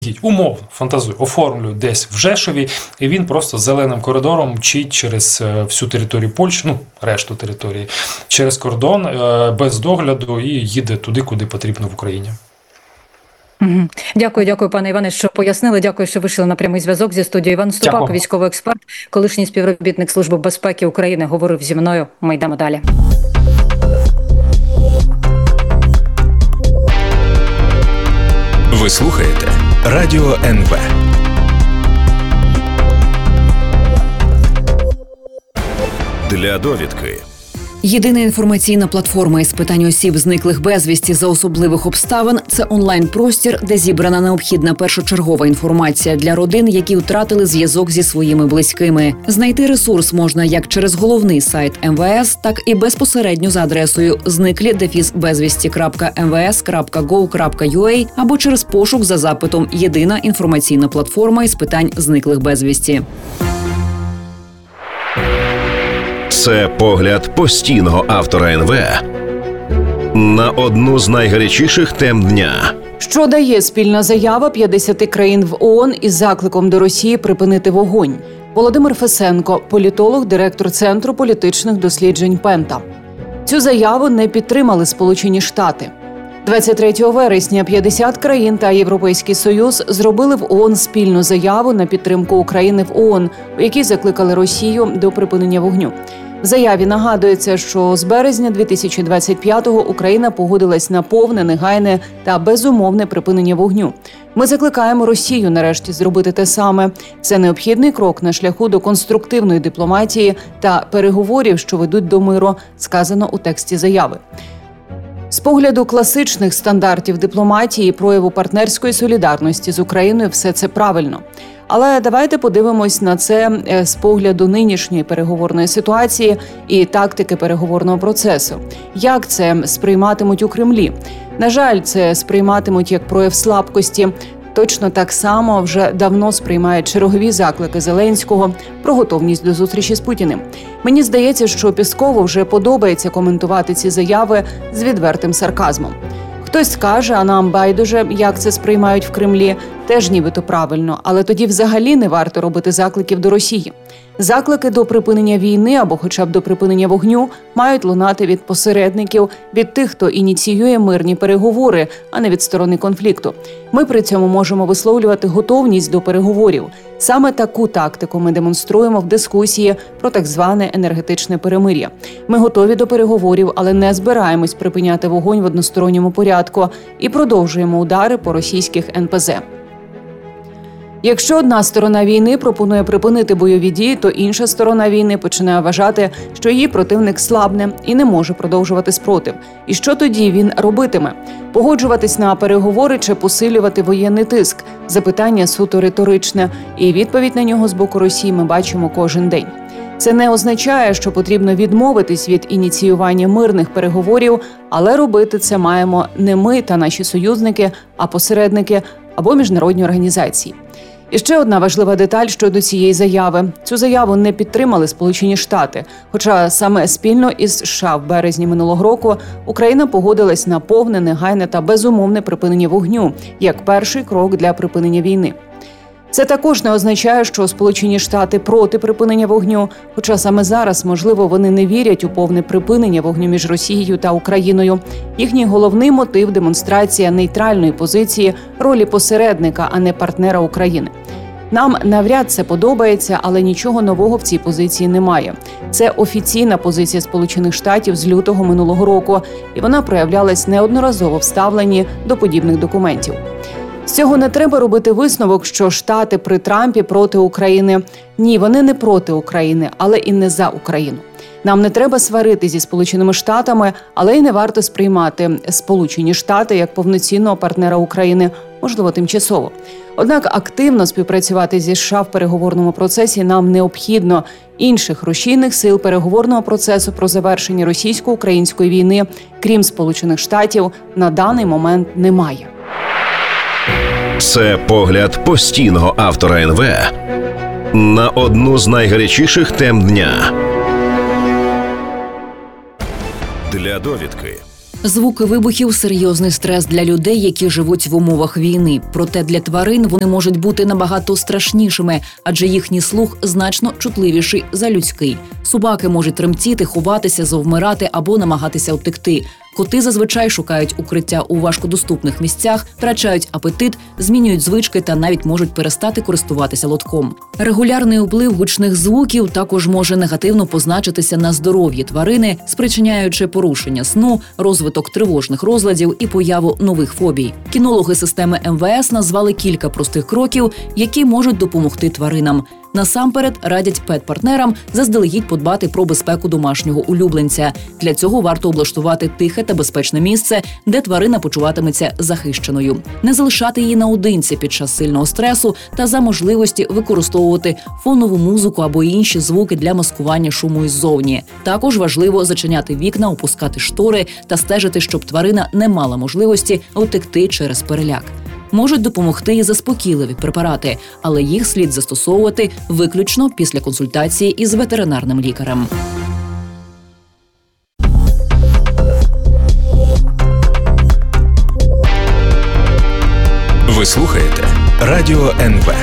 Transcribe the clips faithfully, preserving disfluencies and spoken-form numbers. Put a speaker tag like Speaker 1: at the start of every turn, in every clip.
Speaker 1: умовно, фантазую, оформлюють десь в Жешові, і він просто зеленим коридором мчить через всю територію Польщі, ну, решту території, через кордон, без догляду і їде туди, куди потрібно в Україні.
Speaker 2: Угу. Дякую, дякую, пане Іване, що пояснили. Дякую, що вийшли на прямий зв'язок зі студією. Іван Ступак, дякую. Військовий експерт, колишній співробітник Служби безпеки України, говорив зі мною. Ми йдемо далі.
Speaker 3: Ви слухаєте Радіо ен ве. Для довідки.
Speaker 4: Єдина інформаційна платформа із питань осіб, зниклих безвісті за особливих обставин – це онлайн-простір, де зібрана необхідна першочергова інформація для родин, які втратили зв'язок зі своїми близькими. Знайти ресурс можна як через головний сайт ем ве ес, так і безпосередньо за адресою зниклі дефіс безвісті крапка ем ве ес крапка гов крапка ю а або через пошук за запитом «Єдина інформаційна платформа із питань зниклих безвісті».
Speaker 3: Це погляд постійного автора ен ве на одну з найгарячіших тем дня.
Speaker 5: Що дає спільна заява п'ятдесят країн в ООН із закликом до Росії припинити вогонь? Володимир Фесенко, політолог, директор Центру політичних досліджень Пента. Цю заяву не підтримали Сполучені Штати. двадцять третього вересня п'ятдесят країн та Європейський Союз зробили в ООН спільну заяву на підтримку України в ООН, у якій закликали Росію до припинення вогню. В заяві нагадується, що з березня дві тисячі двадцять п'ятого Україна погодилась на повне, негайне та безумовне припинення вогню. Ми закликаємо Росію нарешті зробити те саме. Це необхідний крок на шляху до конструктивної дипломатії та переговорів, що ведуть до миру, сказано у тексті заяви. З погляду класичних стандартів дипломатії і прояву партнерської солідарності з Україною все це правильно. Але давайте подивимось на це з погляду нинішньої переговорної ситуації і тактики переговорного процесу. Як це сприйматимуть у Кремлі? На жаль, це сприйматимуть як прояв слабкості. Точно так само вже давно сприймають чергові заклики Зеленського про готовність до зустрічі з Путіним. Мені здається, що Пєскову вже подобається коментувати ці заяви з відвертим сарказмом. Хтось скаже, а нам байдуже, як це сприймають в Кремлі, теж нібито правильно, але тоді взагалі не варто робити закликів до Росії. Заклики до припинення війни або хоча б до припинення вогню мають лунати від посередників, від тих, хто ініціює мирні переговори, а не від сторони конфлікту. Ми при цьому можемо висловлювати готовність до переговорів. Саме таку тактику ми демонструємо в дискусії про так зване енергетичне перемир'я. Ми готові до переговорів, але не збираємось припиняти вогонь в односторонньому порядку і продовжуємо удари по російських ен пе зе. Якщо одна сторона війни пропонує припинити бойові дії, то інша сторона війни починає вважати, що її противник слабне і не може продовжувати спротив. І що тоді він робитиме? Погоджуватись на переговори чи посилювати воєнний тиск? Запитання суто риторичне, і відповідь на нього з боку Росії ми бачимо кожен день. Це не означає, що потрібно відмовитись від ініціювання мирних переговорів, але робити це маємо не ми та наші союзники, а посередники або міжнародні організації. І ще одна важлива деталь щодо цієї заяви. Цю заяву не підтримали Сполучені Штати, хоча саме спільно із США в березні минулого року Україна погодилась на повне, негайне та безумовне припинення вогню, як перший крок для припинення війни. Це також не означає, що Сполучені Штати проти припинення вогню, хоча саме зараз, можливо, вони не вірять у повне припинення вогню між Росією та Україною. Їхній головний мотив – демонстрація нейтральної позиції, ролі посередника, а не партнера України. Нам навряд це подобається, але нічого нового в цій позиції немає. Це офіційна позиція Сполучених Штатів з лютого минулого року, і вона проявлялась неодноразово в ставленні до подібних документів. З цього не треба робити висновок, що Штати при Трампі проти України. Ні, вони не проти України, але і не за Україну. Нам не треба сварити зі Сполученими Штатами, але й не варто сприймати Сполучені Штати як повноцінного партнера України, можливо, тимчасово. Однак активно співпрацювати зі США в переговорному процесі нам необхідно. Інших рушійних сил переговорного процесу про завершення російсько-української війни, крім Сполучених Штатів, на даний момент немає.
Speaker 3: Це погляд постійного автора ен ве на одну з найгарячіших тем дня. Для довідки.
Speaker 4: Звуки вибухів – серйозний стрес для людей, які живуть в умовах війни. Проте для тварин вони можуть бути набагато страшнішими, адже їхній слух значно чутливіший за людський. Собаки можуть тремтіти, ховатися, завмирати або намагатися втекти. Коти зазвичай шукають укриття у важкодоступних місцях, втрачають апетит, змінюють звички та навіть можуть перестати користуватися лотком. Регулярний вплив гучних звуків також може негативно позначитися на здоров'ї тварини, спричиняючи порушення сну, розвиток тривожних розладів і появу нових фобій. Кінологи системи ем ве ес назвали кілька простих кроків, які можуть допомогти тваринам. Насамперед радять пет-партнерам заздалегідь подбати про безпеку домашнього улюбленця. Для цього варто облаштувати тихе та безпечне місце, де тварина почуватиметься захищеною. Не залишати її наодинці під час сильного стресу та за можливості використовувати фонову музику або інші звуки для маскування шуму іззовні. Також важливо зачиняти вікна, опускати штори та стежити, щоб тварина не мала можливості утекти через переляк. Можуть допомогти і заспокійливі препарати, але їх слід застосовувати виключно після консультації із ветеринарним лікарем.
Speaker 6: Ви слухаєте Радіо ен ве.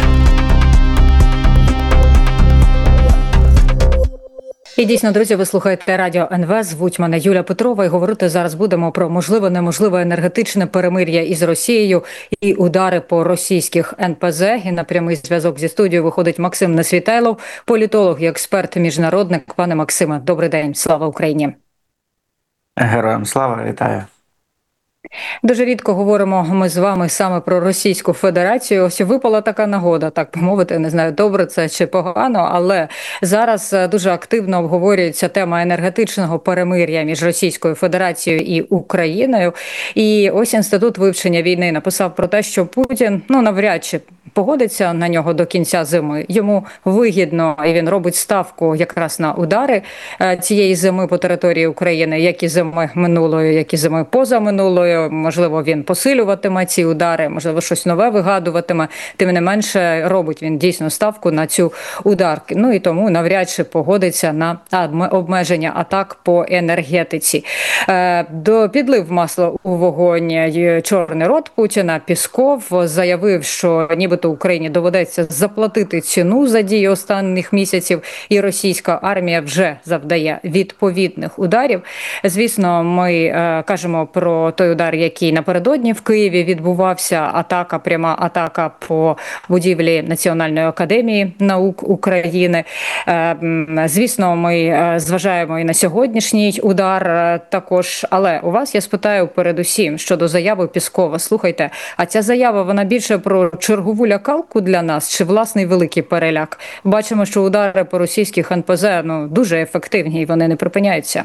Speaker 2: І дійсно, друзі, ви слухаєте Радіо ен ве, звуть мене Юля Петрова, і говорити зараз будемо про можливе-неможливе енергетичне перемир'я із Росією і удари по російських ен пе зе. І на прямий зв'язок зі студією виходить Максим Несвітайлов, політолог і експерт-міжнародник. Пане Максиме, добрий день, слава Україні!
Speaker 7: Героям слава, вітаю!
Speaker 2: Дуже рідко говоримо ми з вами саме про Російську Федерацію. Ось випала така нагода, так би мовити, не знаю, добре це чи погано, але зараз дуже активно обговорюється тема енергетичного перемир'я між Російською Федерацією і Україною. І ось Інститут вивчення війни написав про те, що Путін, ну, навряд чи погодиться на нього до кінця зими. Йому вигідно, і він робить ставку якраз на удари цієї зими по території України, як і зими минулої, як і зими позаминулої. Можливо, він посилюватиме ці удари, можливо, щось нове вигадуватиме. Тим не менше, робить він дійсно ставку на цю ударку. Ну і тому навряд чи погодиться на обмеження атак по енергетиці. До підлив масла у вогонь чорний рот Путіна. Пісков заявив, що нібито Україні доведеться заплатити ціну за дії останніх місяців, і російська армія вже завдає відповідних ударів. Звісно, ми кажемо про той удар, який напередодні в Києві відбувався, атака, пряма атака по будівлі Національної академії наук України. Звісно, ми зважаємо і на сьогоднішній удар також, але у вас я спитаю передусім щодо заяви Піскова. Слухайте, а ця заява, вона більше про чергову лякалку для нас чи власний великий переляк? Бачимо, що удари по російських ен пе зе, ну, дуже ефективні і вони не припиняються.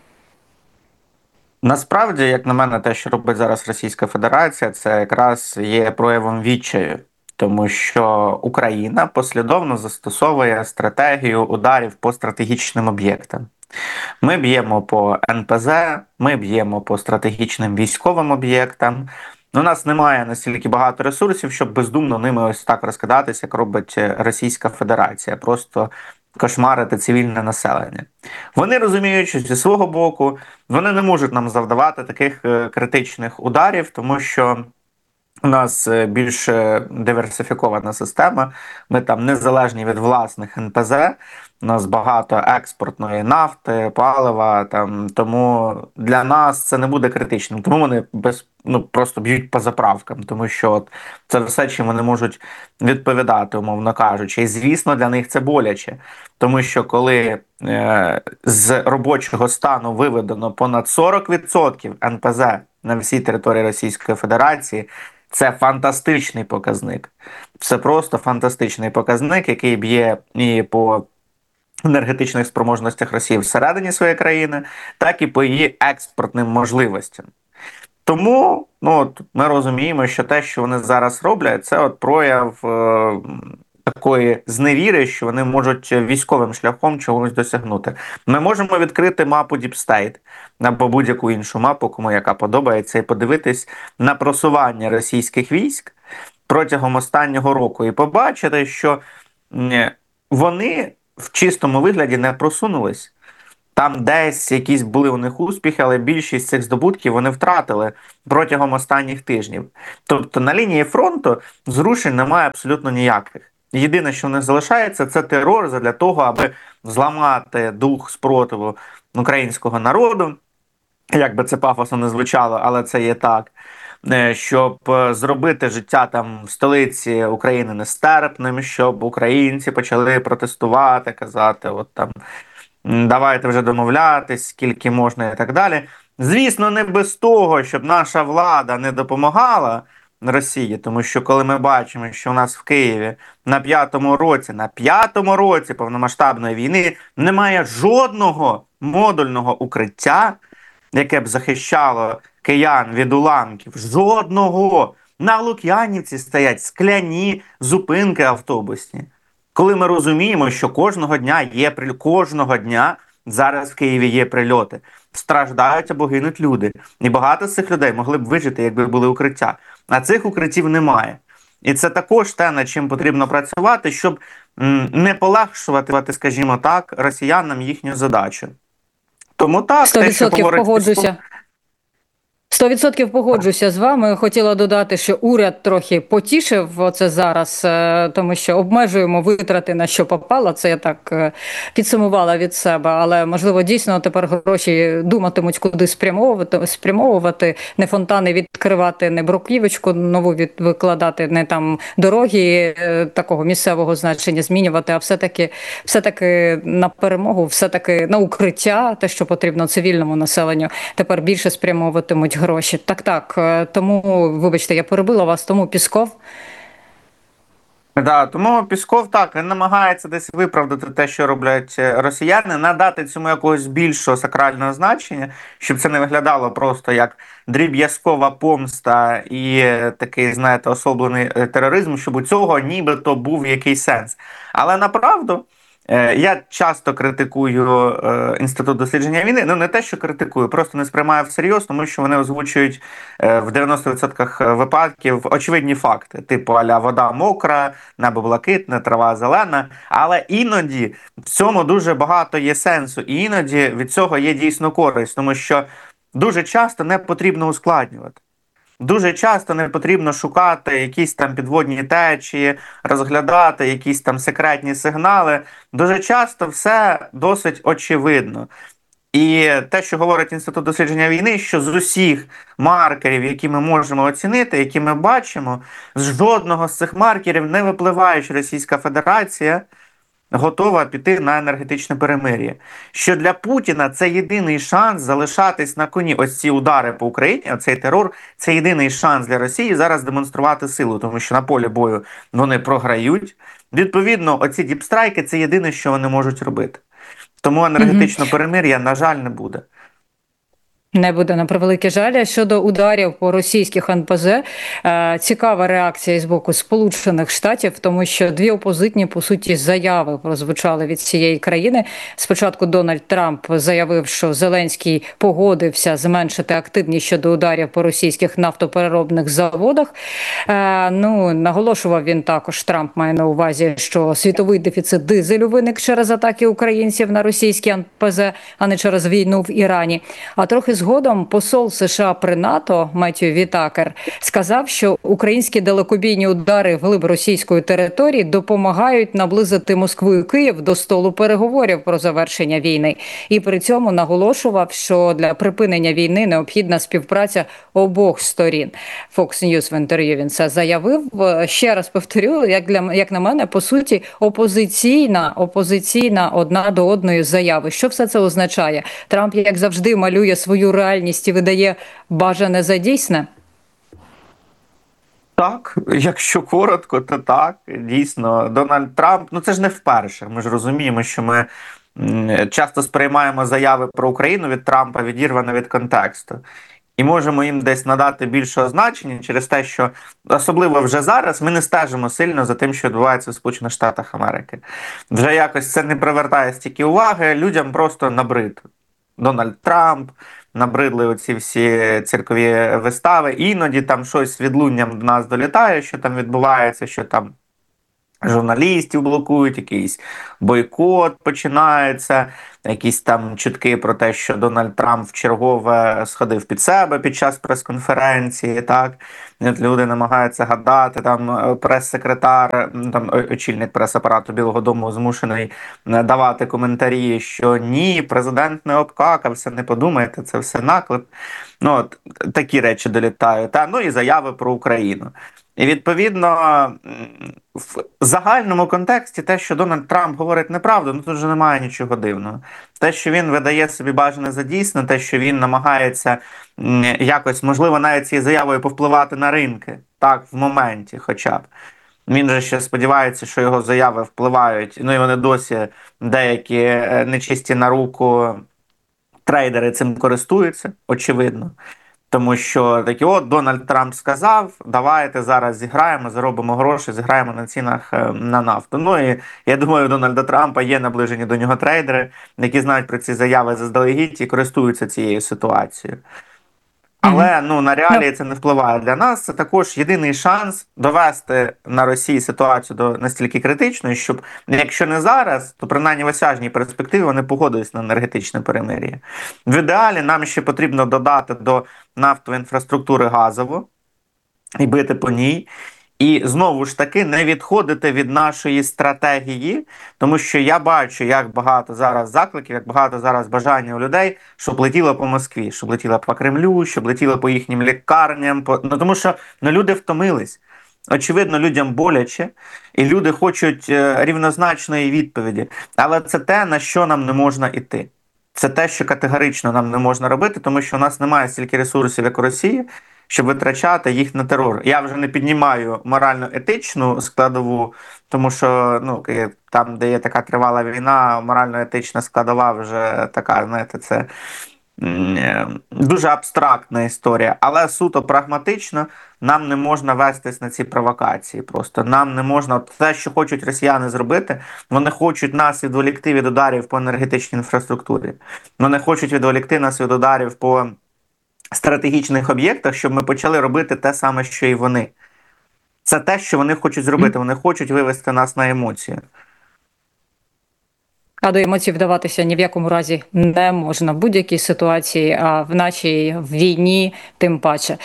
Speaker 7: Насправді, як на мене, те, що робить зараз Російська Федерація, це якраз є проявом відчаю. Тому що Україна послідовно застосовує стратегію ударів по стратегічним об'єктам. Ми б'ємо по ен пе зе, ми б'ємо по стратегічним військовим об'єктам. У нас немає настільки багато ресурсів, щоб бездумно ними ось так розкидатися, як робить Російська Федерація. Просто кошмарити цивільне населення. Вони розуміють, що зі свого боку вони не можуть нам завдавати таких критичних ударів, тому що у нас більш диверсифікована система, ми там незалежні від власних ен пе зе, у нас багато експортної нафти, палива, там, тому для нас це не буде критичним. Тому вони без, ну, просто б'ють по заправкам, тому що от це все, чим вони можуть відповідати, умовно кажучи. І, звісно, для них це боляче, тому що коли е, з робочого стану виведено понад сорок відсотків ен пе зе на всій території Російської Федерації, це фантастичний показник. Це просто фантастичний показник, який б'є і по енергетичних спроможностях Росії всередині своєї країни, так і по її експортним можливостям. Тому ну, от, ми розуміємо, що те, що вони зараз роблять, це от прояв е, такої зневіри, що вони можуть військовим шляхом чогось досягнути. Ми можемо відкрити мапу Deep State або будь-яку іншу мапу, кому яка подобається, і подивитись на просування російських військ протягом останнього року і побачити, що вони в чистому вигляді не просунулись. Там десь якісь були у них успіхи, але більшість цих здобутків вони втратили протягом останніх тижнів. Тобто на лінії фронту зрушень немає абсолютно ніяких. Єдине, що в них залишається, це терор задля того, аби зламати дух спротиву українського народу. Як би це пафосно не звучало, але це є так. Щоб зробити життя там в столиці України нестерпним, щоб українці почали протестувати, казати, от там, давайте вже домовлятись, скільки можна і так далі. Звісно, не без того, щоб наша влада не допомагала Росії, тому що коли ми бачимо, що у нас в Києві на п'ятому році, на п'ятому році повномасштабної війни немає жодного модульного укриття, яке б захищало киян від уламків, жодного. На Лук'янівці стоять скляні зупинки автобусні. Коли ми розуміємо, що кожного дня є кожного дня зараз в Києві є прильоти, страждають або гинуть люди. І багато з цих людей могли б вижити, якби були укриття. А цих укриттів немає. І це також те, над чим потрібно працювати, щоб не полегшувати, скажімо так, росіянам їхню задачу. Тому так,
Speaker 2: сто відсотків погоджуся. сто відсотків погоджуся з вами. Хотіла додати, що уряд трохи потішив оце зараз, тому що обмежуємо витрати на що попало. Це я так підсумувала від себе. Але, можливо, дійсно тепер гроші думатимуть, куди спрямовувати, спрямовувати. Не фонтани відкривати, не бруківочку нову від, викладати, не там дороги такого місцевого значення змінювати, а все-таки, все-таки на перемогу, все-таки на укриття, те, що потрібно цивільному населенню, тепер більше спрямовуватимуть гроші. Так, так. Тому, вибачте, я перебила вас, тому Пісков.
Speaker 7: Да, тому Пісков так, він намагається десь виправдати те, що роблять росіяни, надати цьому якогось більшого сакрального значення, щоб це не виглядало просто як дріб'язкова помста і такий, знаєте, особлений тероризм, щоб у цього нібито був якийсь сенс. Але направду, я часто критикую Інститут дослідження війни, ну не те, що критикую, просто не сприймаю всерйоз, тому що вони озвучують в дев'яносто відсотків випадків очевидні факти, типу а-ля вода мокра, небо блакитне, трава зелена, але іноді в цьому дуже багато є сенсу, і іноді від цього є дійсно користь, тому що дуже часто не потрібно ускладнювати. Дуже часто не потрібно шукати якісь там підводні течії, розглядати якісь там секретні сигнали. Дуже часто все досить очевидно. І те, що говорить Інститут дослідження війни, що з усіх маркерів, які ми можемо оцінити, які ми бачимо, з жодного з цих маркерів не випливає, що Російська Федерація готова піти на енергетичне перемир'я. Що для Путіна це єдиний шанс залишатись на коні. Ось ці удари по Україні, оцей терор, це єдиний шанс для Росії зараз демонструвати силу, тому що на полі бою вони програють. Відповідно, оці діпстрайки – це єдине, що вони можуть робити. Тому енергетичного перемир'я, на жаль, не буде.
Speaker 2: Не буде, на превеликий жаль. Щодо ударів по російських ен пе зе, цікава реакція з боку Сполучених Штатів, тому що дві опозитні, по суті, заяви прозвучали від цієї країни. Спочатку Дональд Трамп заявив, що Зеленський погодився зменшити активність щодо ударів по російських нафтопереробних заводах. Ну, наголошував він також, Трамп має на увазі, що світовий дефіцит дизелю виник через атаки українців на російські ен пе зе, а не через війну в Ірані. А трохи згодом посол США при НАТО Меттью Вітакер сказав, що українські далекобійні удари вглиб російської території допомагають наблизити Москву і Київ до столу переговорів про завершення війни. І при цьому наголошував, що для припинення війни необхідна співпраця обох сторін. Fox News в інтерв'ю він це заявив. Ще раз повторю, як, для, як на мене, по суті, опозиційна, опозиційна одна до одної заяви. Що все це означає? Трамп, як завжди, малює свою реальність і видає бажане за дійсне?
Speaker 7: Так, якщо коротко, то так. Дійсно, Дональд Трамп, ну це ж не вперше. Ми ж розуміємо, що ми часто сприймаємо заяви про Україну від Трампа відірвано від контексту. І можемо їм десь надати більшого значення через те, що особливо вже зараз ми не стежимо сильно за тим, що відбувається в Сполучених Штатах Америки. Вже якось це не привертає стільки уваги, людям просто набрид Дональд Трамп, набридли оці всі циркові вистави. Іноді там щось відлунням до нас долітає, що там відбувається, що там журналістів блокують, якийсь бойкот починається, якісь там чутки про те, що Дональд Трамп вчергове сходив під себе під час прес-конференції, так? Люди намагаються гадати, там прес-секретар, там очільник прес-апарату Білого Дому змушений давати коментарі, що ні, президент не обкакався, не подумайте, це все наклеп. Ну, от, такі речі долітають. Та? Ну і заяви про Україну. І, відповідно, в загальному контексті те, що Дональд Трамп говорить неправду, ну тут вже немає нічого дивного. Те, що він видає собі бажане за дійсне, те, що він намагається якось, можливо, навіть цією заявою повпливати на ринки, так, в моменті хоча б. Він же ще сподівається, що його заяви впливають, ну і вони досі деякі нечисті на руку трейдери цим користуються, очевидно. Тому що такі, от, Дональд Трамп сказав, давайте зараз зіграємо, заробимо гроші, зіграємо на цінах на нафту. Ну і я думаю, у Дональда Трампа є наближені до нього трейдери, які знають про ці заяви заздалегідь і користуються цією ситуацією. Але ну, на реалії це не впливає. Для нас це також єдиний шанс довести на Росії ситуацію до настільки критичної, щоб, якщо не зараз, то принаймні в осяжній перспективі вони погодились на енергетичне перемир'я. В ідеалі нам ще потрібно додати до нафтової інфраструктури газову і бити по ній. І знову ж таки не відходити від нашої стратегії, тому що я бачу, як багато зараз закликів, як багато зараз бажання у людей, щоб летіло по Москві, щоб летіло по Кремлю, щоб летіло по їхнім лікарням. По... Ну, тому що ну, люди втомились. Очевидно, людям боляче, і люди хочуть е, рівнозначної відповіді. Але це те, на що нам не можна йти. Це те, що категорично нам не можна робити, тому що у нас немає стільки ресурсів, як у Росії, щоб витрачати їх на терор. Я вже не піднімаю морально-етичну складову, тому що ну, там, де є така тривала війна, морально-етична складова вже така, знаєте, це дуже абстрактна історія. Але суто прагматично нам не можна вестись на ці провокації. Просто нам не можна, те, що хочуть росіяни зробити, вони хочуть нас відволікти від ударів по енергетичній інфраструктурі. Вони хочуть відволікти нас від ударів по стратегічних об'єктах, щоб ми почали робити те саме, що і вони. Це те, що вони хочуть зробити. Вони хочуть вивести нас на емоції.
Speaker 2: А до емоцій вдаватися ні в якому разі не можна в будь-якій ситуації, а в нашій війні тим паче.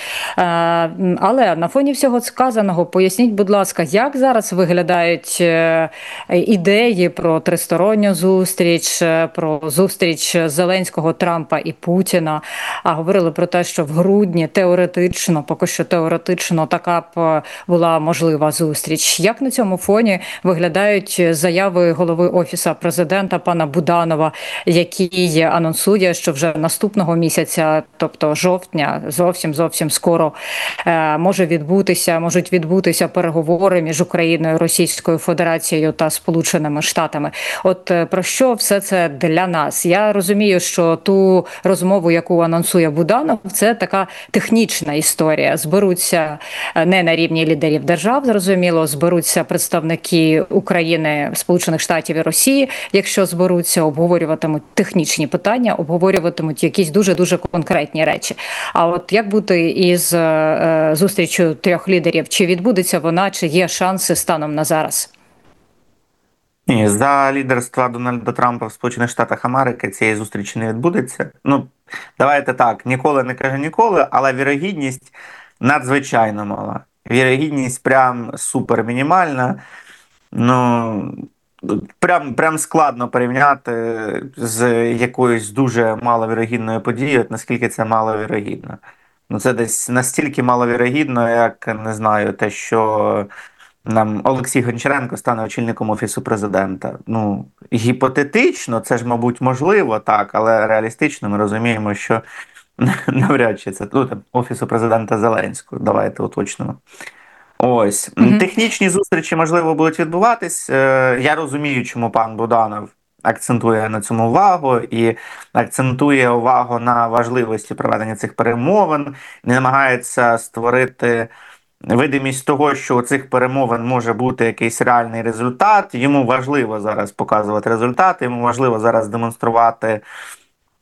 Speaker 2: Але на фоні всього сказаного поясніть, будь ласка, як зараз виглядають ідеї про тристоронню зустріч, про зустріч Зеленського, Трампа і Путіна. А говорили про те, що в грудні теоретично, поки що теоретично, така б була можлива зустріч. Як на цьому фоні виглядають заяви голови Офісу Президента пана Буданова, який анонсує, що вже наступного місяця, тобто жовтня, зовсім-зовсім скоро може відбутися, можуть відбутися переговори між Україною, Російською Федерацією та Сполученими Штатами. От про що все це для нас? Я розумію, що ту розмову, яку анонсує Буданов, це така технічна історія. Зберуться не на рівні лідерів держав, зрозуміло, зберуться представники України, Сполучених Штатів і Росії, якщо зберуться, обговорюватимуть технічні питання, обговорюватимуть якісь дуже-дуже конкретні речі. А от як бути із е, зустрічю трьох лідерів? Чи відбудеться вона, чи є шанси станом на зараз?
Speaker 7: Ні, за лідерства Дональда Трампа в Сполучених Штатах Америки цієї зустрічі не відбудеться. Ну, давайте так, ніколи не кажу ніколи, але вірогідність надзвичайно мала. Вірогідність прям супер мінімальна. Ну, прям, прям складно порівняти з якоюсь дуже маловірогідною подією, наскільки це маловірогідно. Ну, це десь настільки маловірогідно, як, не знаю, те, що нам Олексій Гончаренко стане очільником Офісу Президента. Ну, гіпотетично, це ж, мабуть, можливо, так, але реалістично ми розуміємо, що навряд чи це, ну, там, Офісу Президента Зеленського, давайте уточнимо. Ось. Mm-hmm. Технічні зустрічі, можливо, будуть відбуватись. Я розумію, чому пан Буданов акцентує на цьому увагу і акцентує увагу на важливості проведення цих перемовин, не намагається створити видимість того, що у цих перемовин може бути якийсь реальний результат. Йому важливо зараз показувати результати, йому важливо зараз демонструвати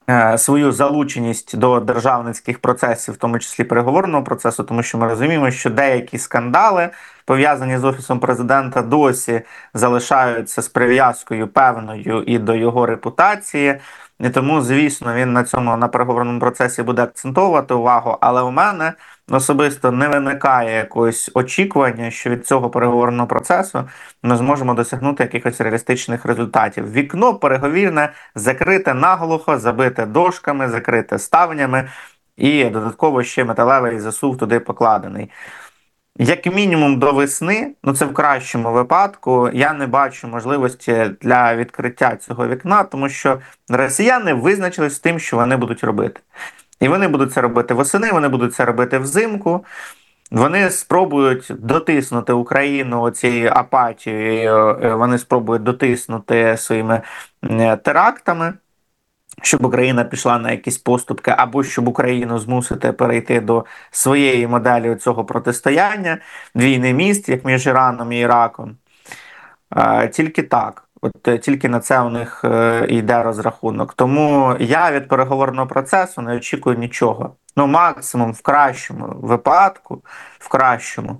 Speaker 7: свою залученість до державницьких процесів, в тому числі переговорного процесу, тому що ми розуміємо, що деякі скандали, пов'язані з Офісом Президента, досі залишаються з прив'язкою певною і до його репутації. І тому, звісно, він на цьому, на переговорному процесі буде акцентовувати увагу, але у мене особисто не виникає якогось очікування, що від цього переговорного процесу ми зможемо досягнути якихось реалістичних результатів. Вікно переговірне закрите наглухо, забите дошками, закрите ставнями і додатково ще металевий засув туди покладений. Як мінімум до весни, ну це в кращому випадку, я не бачу можливості для відкриття цього вікна, тому що росіяни визначились з тим, що вони будуть робити. І вони будуть це робити восени, вони будуть це робити взимку. Вони спробують дотиснути Україну цією апатією, вони спробують дотиснути своїми терактами, щоб Україна пішла на якісь поступки, або щоб Україну змусити перейти до своєї моделі цього протистояння, війни міст, як між Іраном і Іраком. Тільки так. От тільки на це у них йде розрахунок. Тому я від переговорного процесу не очікую нічого. Ну, максимум в кращому випадку, в кращому,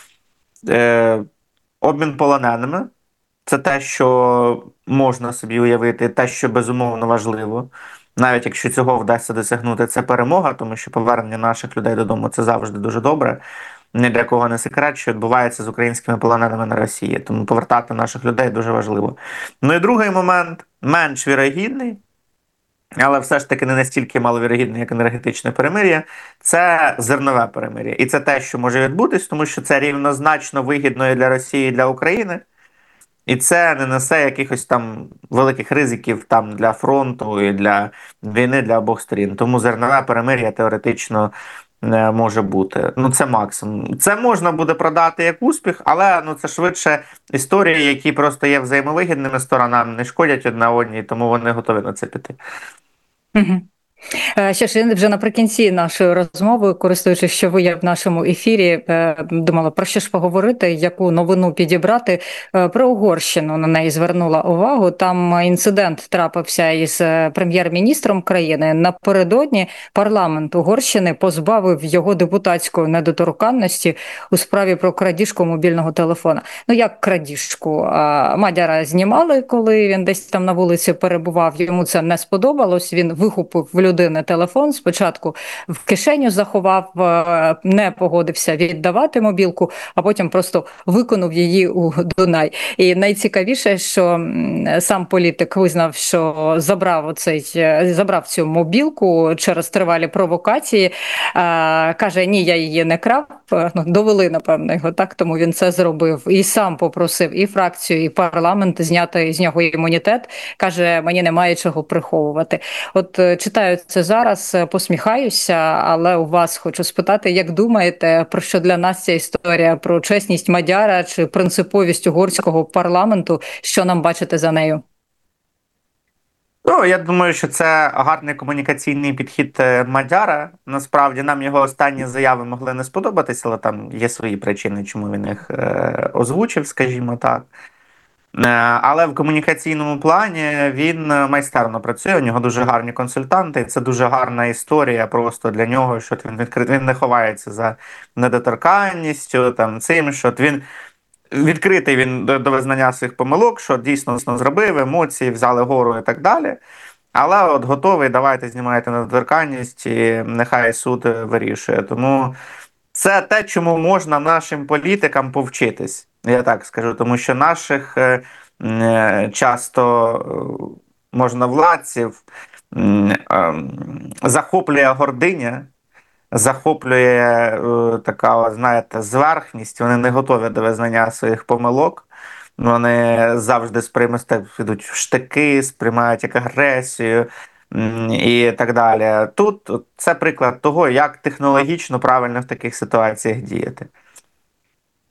Speaker 7: е, обмін полоненими. Це те, що можна собі уявити, те, що безумовно важливо. Навіть якщо цього вдасться досягнути, це перемога, тому що повернення наших людей додому – це завжди дуже добре. Ні для кого не секрет, що відбувається з українськими полоненими на Росії. Тому повертати наших людей дуже важливо. Ну і другий момент, менш вірогідний, але все ж таки не настільки маловірогідний, як енергетичне перемир'я, це зернове перемир'я. І це те, що може відбутись, тому що це рівнозначно вигідно і для Росії, і для України. І це не несе якихось там великих ризиків там для фронту і для війни для обох сторін. Тому зернове перемир'я теоретично не може бути. Ну це максимум. Це можна буде продати як успіх, але ну це швидше історії, які просто є взаємовигідними сторонами, не шкодять одна одній, тому вони готові на це піти.
Speaker 2: Угу. Що ж, вже наприкінці нашої розмови, користуючись, що ви є в нашому ефірі, думала, про що ж поговорити, яку новину підібрати. Про Угорщину на неї звернула увагу. Там інцидент трапився із прем'єр-міністром країни. Напередодні парламент Угорщини позбавив його депутатської недоторканності у справі про крадіжку мобільного телефона. Ну, як крадіжку? Мадяра знімали, коли він десь там на вулиці перебував. Йому це не сподобалось. Він вихопив в людини телефон, спочатку в кишеню заховав, не погодився віддавати мобілку, а потім просто виконав її у Дунай. І найцікавіше, що сам політик визнав, що забрав оцей, забрав цю мобілку через тривалі провокації. Каже, ні, я її не крав. Ну, довели, напевно, його так, тому він це зробив. І сам попросив і фракцію, і парламент зняти з нього імунітет. Каже, мені немає чого приховувати. От читаю це зараз, посміхаюся, але у вас хочу спитати, як думаєте, про що для нас ця історія, про чесність Мадяра чи принциповість угорського парламенту, що нам бачити за нею?
Speaker 7: Ну, я думаю, що це гарний комунікаційний підхід Мадяра. Насправді, нам його останні заяви могли не сподобатися, але там є свої причини, чому він їх е, озвучив, скажімо так. Але в комунікаційному плані він майстерно працює, у нього дуже гарні консультанти, і це дуже гарна історія просто для нього, що він відкрит, він не ховається за недоторканністю, там, цим, що він відкритий він до, до визнання своїх помилок, що дійсно зробив, емоції взяли гору і так далі. Але от готовий, давайте знімайте недоторканність і нехай суд вирішує. Тому це те, чому можна нашим політикам повчитись, я так скажу, тому що наших е, часто можновладців е, захоплює гординя, захоплює е, така, знаєте, зверхність, вони не готові до визнання своїх помилок, вони завжди сприймають, йдуть в штики, сприймають як агресію і так далі. Тут це приклад того, як технологічно правильно в таких ситуаціях діяти.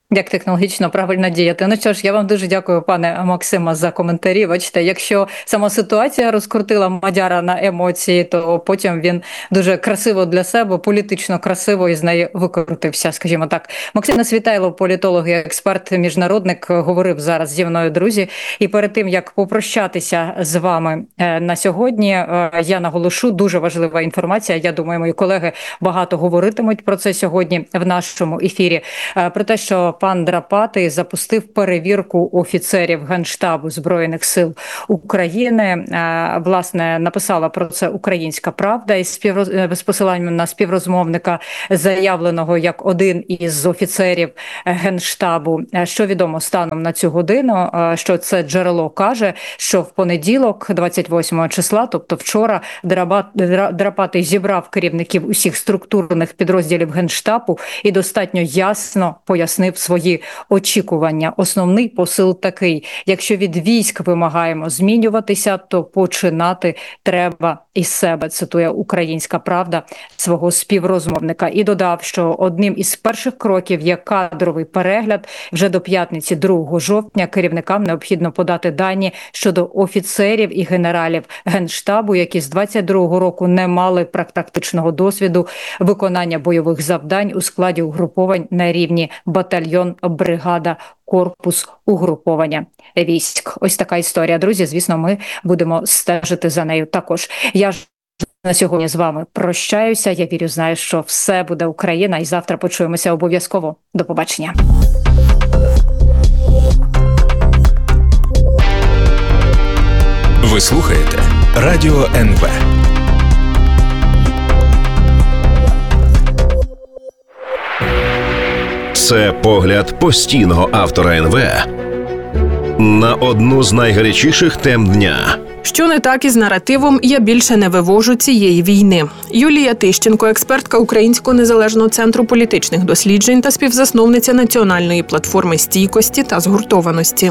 Speaker 2: Як технологічно правильно діяти. Ну що ж, я вам дуже дякую, пане Максиме, за коментарі. Бачите, якщо сама ситуація розкрутила Мадяра на емоції, то потім він дуже красиво для себе, політично красиво із неї викрутився, скажімо так. Максим Несвітайлов, політолог і експерт, міжнародник, говорив зараз зі мною, друзі. І перед тим, як попрощатися з вами на сьогодні, я наголошу, дуже важлива інформація. Я думаю, мої колеги багато говоритимуть про це сьогодні в нашому ефірі. Про те, що пан Драпатий запустив перевірку офіцерів Генштабу Збройних сил України. Власне, написала про це «Українська правда» із співроз... з посиланням на співрозмовника, заявленого як один із офіцерів Генштабу. Що відомо станом на цю годину, що це джерело каже, що в понеділок, двадцять восьмого числа, тобто вчора, Драпатий зібрав керівників усіх структурних підрозділів Генштабу і достатньо ясно пояснив свої очікування. Основний посил такий: якщо від військ вимагаємо змінюватися, то починати треба із себе, цитує «Українська правда» свого співрозмовника. І додав, що одним із перших кроків є кадровий перегляд. Вже до п'ятниці, другого жовтня, керівникам необхідно подати дані щодо офіцерів і генералів Генштабу, які з двадцять другого року не мали практичного досвіду виконання бойових завдань у складі угруповань на рівні батальйон, бригада, корпус, угруповання військ. Ось така історія, друзі. Звісно, ми будемо стежити за нею також. Я ж на сьогодні з вами прощаюся. Я вірю, знаю, що все буде Україна, і завтра почуємося обов'язково. До побачення.
Speaker 6: Ви слухаєте Радіо ен ве.
Speaker 3: Це погляд постійного автора ен ве на одну з найгарячіших тем дня.
Speaker 8: Що не так із наративом «Я більше не вивожу цієї війни». Юлія Тищенко, експертка Українського незалежного центру політичних досліджень та співзасновниця національної платформи стійкості та згуртованості.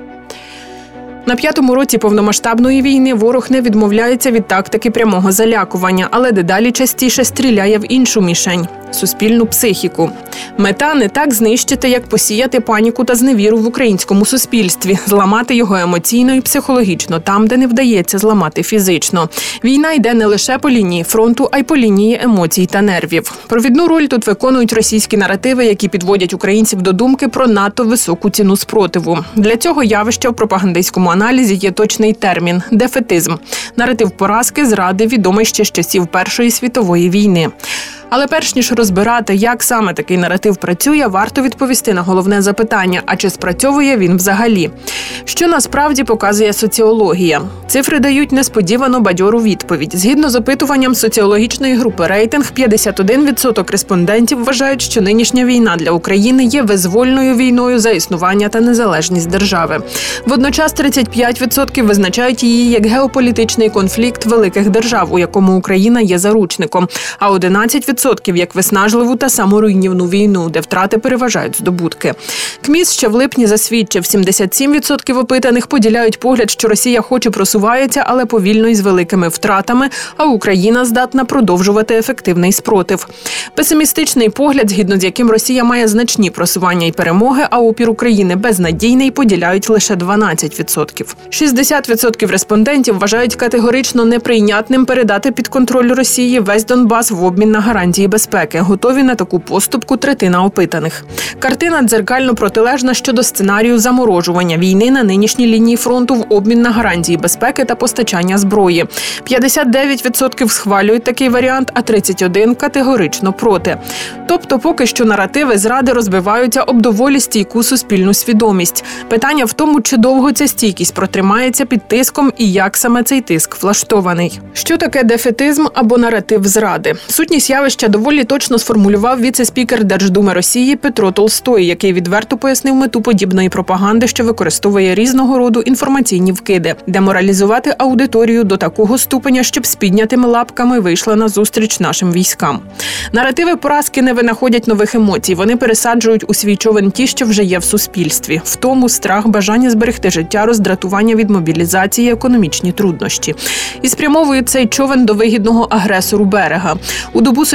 Speaker 8: На п'ятому році повномасштабної війни ворог не відмовляється від тактики прямого залякування, але дедалі частіше стріляє в іншу мішень – суспільну психіку. Мета не так знищити, як посіяти паніку та зневіру в українському суспільстві, зламати його емоційно і психологічно, там, де не вдається зламати фізично. Війна йде не лише по лінії фронту, а й по лінії емоцій та нервів. Провідну роль тут виконують російські наративи, які підводять українців до думки про надто високу ціну спротиву. Для цього явища в пропагандистському аналізі є точний термін – дефетизм. Наратив поразки, зради, відомий ще з часів Першої світової війни. Але перш ніж розбирати, як саме такий наратив працює, варто відповісти на головне запитання – а чи спрацьовує він взагалі? Що насправді показує соціологія? Цифри дають несподівано бадьору відповідь. Згідно з опитуванням соціологічної групи «Рейтинг», п'ятдесят один відсоток респондентів вважають, що нинішня війна для України є визвольною війною за існування та незалежність держави. Водночас тридцять п'ять відсотків визначають її як геополітичний конфлікт великих держав, у якому Україна є заручником, а одинадцять відсотків як виснажливу та саморуйнівну війну, де втрати переважають здобутки. КМІС ще в липні засвідчив, сімдесят сім відсотків опитаних поділяють погляд, що Росія хоч і просувається, але повільно і з великими втратами, а Україна здатна продовжувати ефективний спротив. Песимістичний погляд, згідно з яким Росія має значні просування і перемоги, а опір України безнадійний, поділяють лише дванадцять відсотків. шістдесят відсотків респондентів вважають категорично неприйнятним передати під контроль Росії весь Донбас в обмін на гарантії безпеки. Готові на таку поступку третина опитаних. Картина дзеркально протилежна щодо сценарію заморожування війни на нинішній лінії фронту в обмін на гарантії безпеки та постачання зброї. п'ятдесят дев'ять відсотків схвалюють такий варіант, а тридцять один відсотків категорично проти. Тобто поки що наративи зради розбиваються об доволі стійку суспільну свідомість. Питання в тому, чи довго ця стійкість протримається під тиском і як саме цей тиск влаштований. Що таке дефетизм або наратив зради? Сутність явища доволі точно сформулював віце-спікер Держдуми Росії Петро Толстой, який відверто пояснив мету подібної пропаганди, що використовує різного роду інформаційні вкиди. Деморалізувати аудиторію до такого ступеня, щоб з піднятими лапками вийшла на зустріч нашим військам. Наративи поразки не винаходять нових емоцій, вони пересаджують у свій човен ті, що вже є в суспільстві. Втому, страх, бажання зберегти життя, роздратування від мобілізації, економічні труднощі. І спрямовують цей човен до вигідного агресору берега. У добу соціальної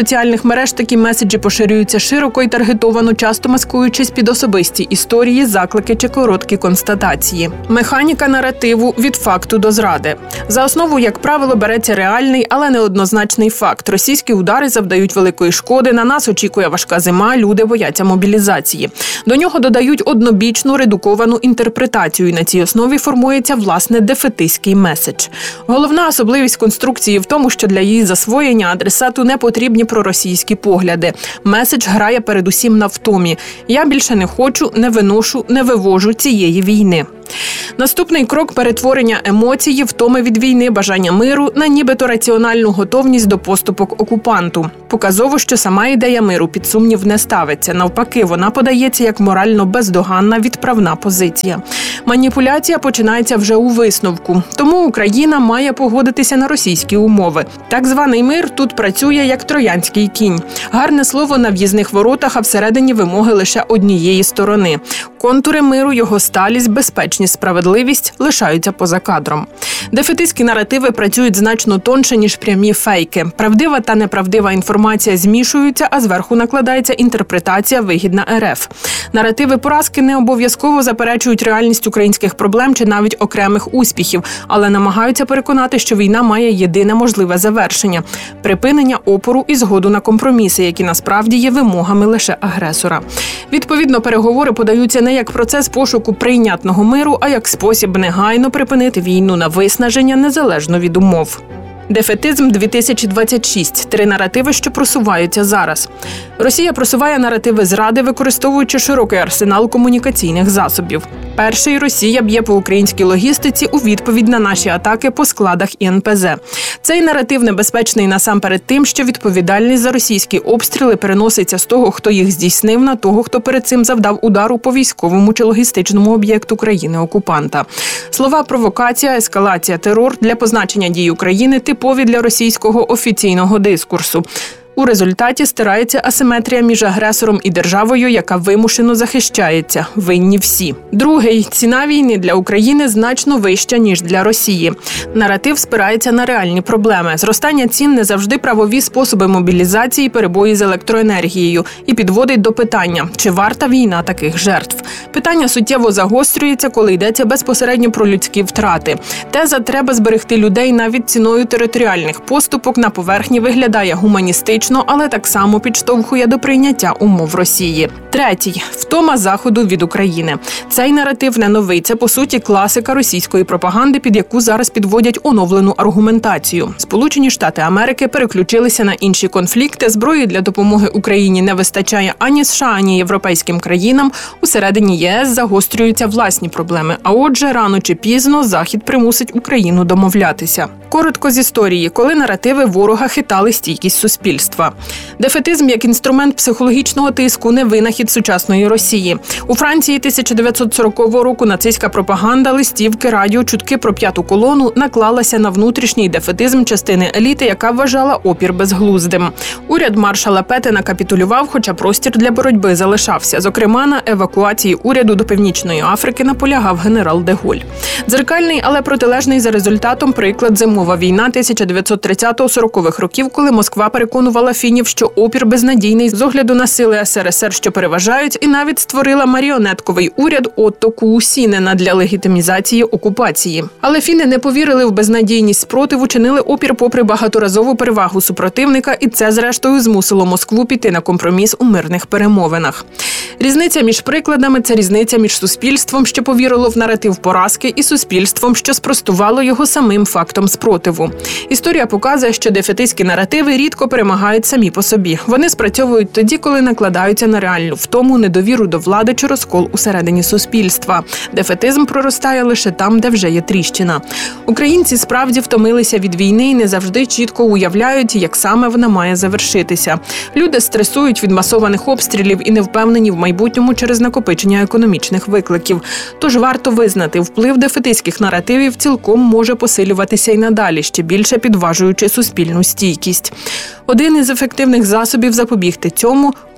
Speaker 8: соціальних мереж такі меседжі поширюються широко і таргетовано, часто маскуючись під особисті історії, заклики чи короткі констатації. Механіка наративу від факту до зради. За основу, як правило, береться реальний, але неоднозначний факт. Російські удари завдають великої шкоди, на нас очікує важка зима, люди бояться мобілізації. До нього додають однобічну, редуковану інтерпретацію, і на цій основі формується, власне, дефетистський меседж. Головна особливість конструкції в тому, що для її засвоєння адресату не потрібні проросійські погляди. Меседж грає передусім на втомі. Я більше не хочу, не виношу, не вивожу цієї війни. Наступний крок – перетворення емоції, втоми від війни, бажання миру на нібито раціональну готовність до поступок окупанту. Показово, що сама ідея миру під сумнів не ставиться. Навпаки, вона подається як морально бездоганна відправна позиція. Маніпуляція починається вже у висновку. Тому Україна має погодитися на російські умови. Так званий мир тут працює як троянський кінь. Гарне слово на в'їзних воротах, а всередині вимоги лише однієї сторони. Контури миру, його сталість, безпечність, справедливість лишаються поза кадром. Дефетистські наративи працюють значно тонше, ніж прямі фейки. Правдива та неправдива інформація змішуються, а зверху накладається інтерпретація, вигідна РФ. Наративи поразки не обов'язково заперечують реальність українських проблем чи навіть окремих успіхів, але намагаються переконати, що війна має єдине можливе завершення – припинення опору і згоду на компроміси, які насправді є вимогами лише агресора. Відповідно, переговори подаються не як процес пошуку прийнятного миру, а як спосіб негайно припинити війну на виснаження незалежно від умов. Дефетизм дві тисячі двадцять шість. Три наративи, що просуваються зараз. Росія просуває наративи зради, використовуючи широкий арсенал комунікаційних засобів. Перший – Росія б'є по українській логістиці у відповідь на наші атаки по складах і ен пе зе. Цей наратив небезпечний насамперед тим, що відповідальність за російські обстріли переноситься з того, хто їх здійснив, на того, хто перед цим завдав удару по військовому чи логістичному об'єкту країни-окупанта. Слова «провокація», «ескалація», «терор» для позначення дій України типові для російського офіційного дискурсу. У результаті стирається асиметрія між агресором і державою, яка вимушено захищається. Винні всі. Другий. Ціна війни для України значно вища, ніж для Росії. Наратив спирається на реальні проблеми. Зростання цін не завжди правові способи мобілізації, перебої з електроенергією. І підводить до питання, чи варта війна таких жертв. Питання суттєво загострюється, коли йдеться безпосередньо про людські втрати. Теза «треба зберегти людей навіть ціною територіальних поступок» на поверхні виглядає гуманістично, але так само підштовхує до прийняття умов Росії. Третій. Втома Заходу від України. Цей наратив не новий. Це, по суті, класика російської пропаганди, під яку зараз підводять оновлену аргументацію. Сполучені Штати Америки переключилися на інші конфлікти. Зброї для допомоги Україні не вистачає ані США, ані європейським країнам. Усередині є ес загострюються власні проблеми. А отже, рано чи пізно Захід примусить Україну домовлятися. Коротко з історії, коли наративи ворога хитали стійкість суспільства. Дефетизм як інструмент психологічного тиску не винахід сучасної Росії. У Франції тисяча дев'ятсот сорокового року нацистська пропаганда, листівки, радіо, чутки про п'яту колону наклалася на внутрішній дефетизм частини еліти, яка вважала опір безглуздим. Уряд маршала Петена капітулював, хоча простір для боротьби залишався. Зокрема, на евакуації уряду до Північної Африки наполягав генерал де Голь. Дзеркальний, але протилежний за результатом приклад зимова війна тисяча дев'ятсот тридцятого-сорокових років, коли Москва переконувала фінів, що опір безнадійний з огляду на сили ес ер ес ер, що переважають, і навіть створила маріонетковий уряд Отто Куусінена для легітимізації окупації. Але фіни не повірили в безнадійність спротиву, чинили опір попри багаторазову перевагу супротивника, і це, зрештою, змусило Москву піти на компроміс у мирних перемовинах. Різниця між прикладами – це різниця між суспільством, що повірило в наратив поразки, і суспільством, що спростувало його самим фактом спротиву. Історія показує, що дефетистські наративи рідко перемагають самі по собі. Вони спрацьовують тоді, коли накладаються на реальну втому, недовіру до влади чи розкол усередині суспільства. Дефетизм проростає лише там, де вже є тріщина. Українці справді втомилися від війни і не завжди чітко уявляють, як саме вона має завершитися. Люди стресують від масованих обстрілів і не впевнені в майбутньому через накопичення економічних викликів. Тож варто визнати, вплив дефетистських наративів цілком може посилюватися й надалі, ще більше підважуючи суспільну стійкість. Один із ефективних засобів запобігти цьому –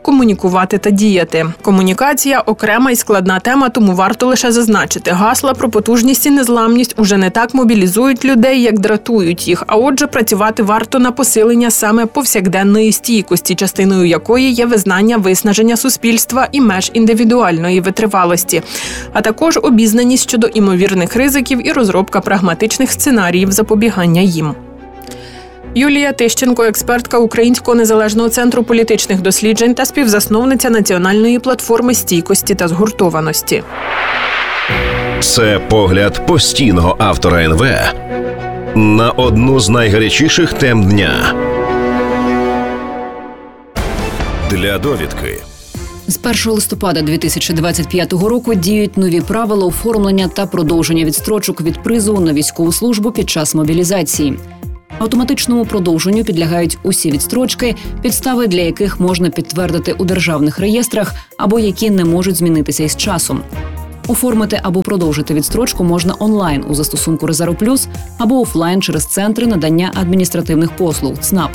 Speaker 8: комунікувати та діяти. Комунікація – окрема і складна тема, тому варто лише зазначити. Гасла про потужність і незламність уже не так мобілізують людей, як дратують їх. А отже, працювати варто на посилення саме повсякденної стійкості, частиною якої є визнання виснаження суспільства і меж індивідуальної витривалості, а також обізнаність щодо імовірних ризиків і розробка прагматичних сценаріїв запобігання їм. Юлія Тищенко, експертка Українського незалежного центру політичних досліджень та співзасновниця національної платформи стійкості та згуртованості.
Speaker 3: Це погляд постійного автора ен ве на одну з найгарячіших тем дня. Для довідки.
Speaker 4: З першого листопада дві тисячі двадцять п'ятого року діють нові правила оформлення та продовження відстрочок від призову на військову службу під час мобілізації. Автоматичному продовженню підлягають усі відстрочки, підстави для яких можна підтвердити у державних реєстрах або які не можуть змінитися із часом. Оформити або продовжити відстрочку можна онлайн у застосунку Резерв Плюс або офлайн через центри надання адміністративних послуг – ЦНАП.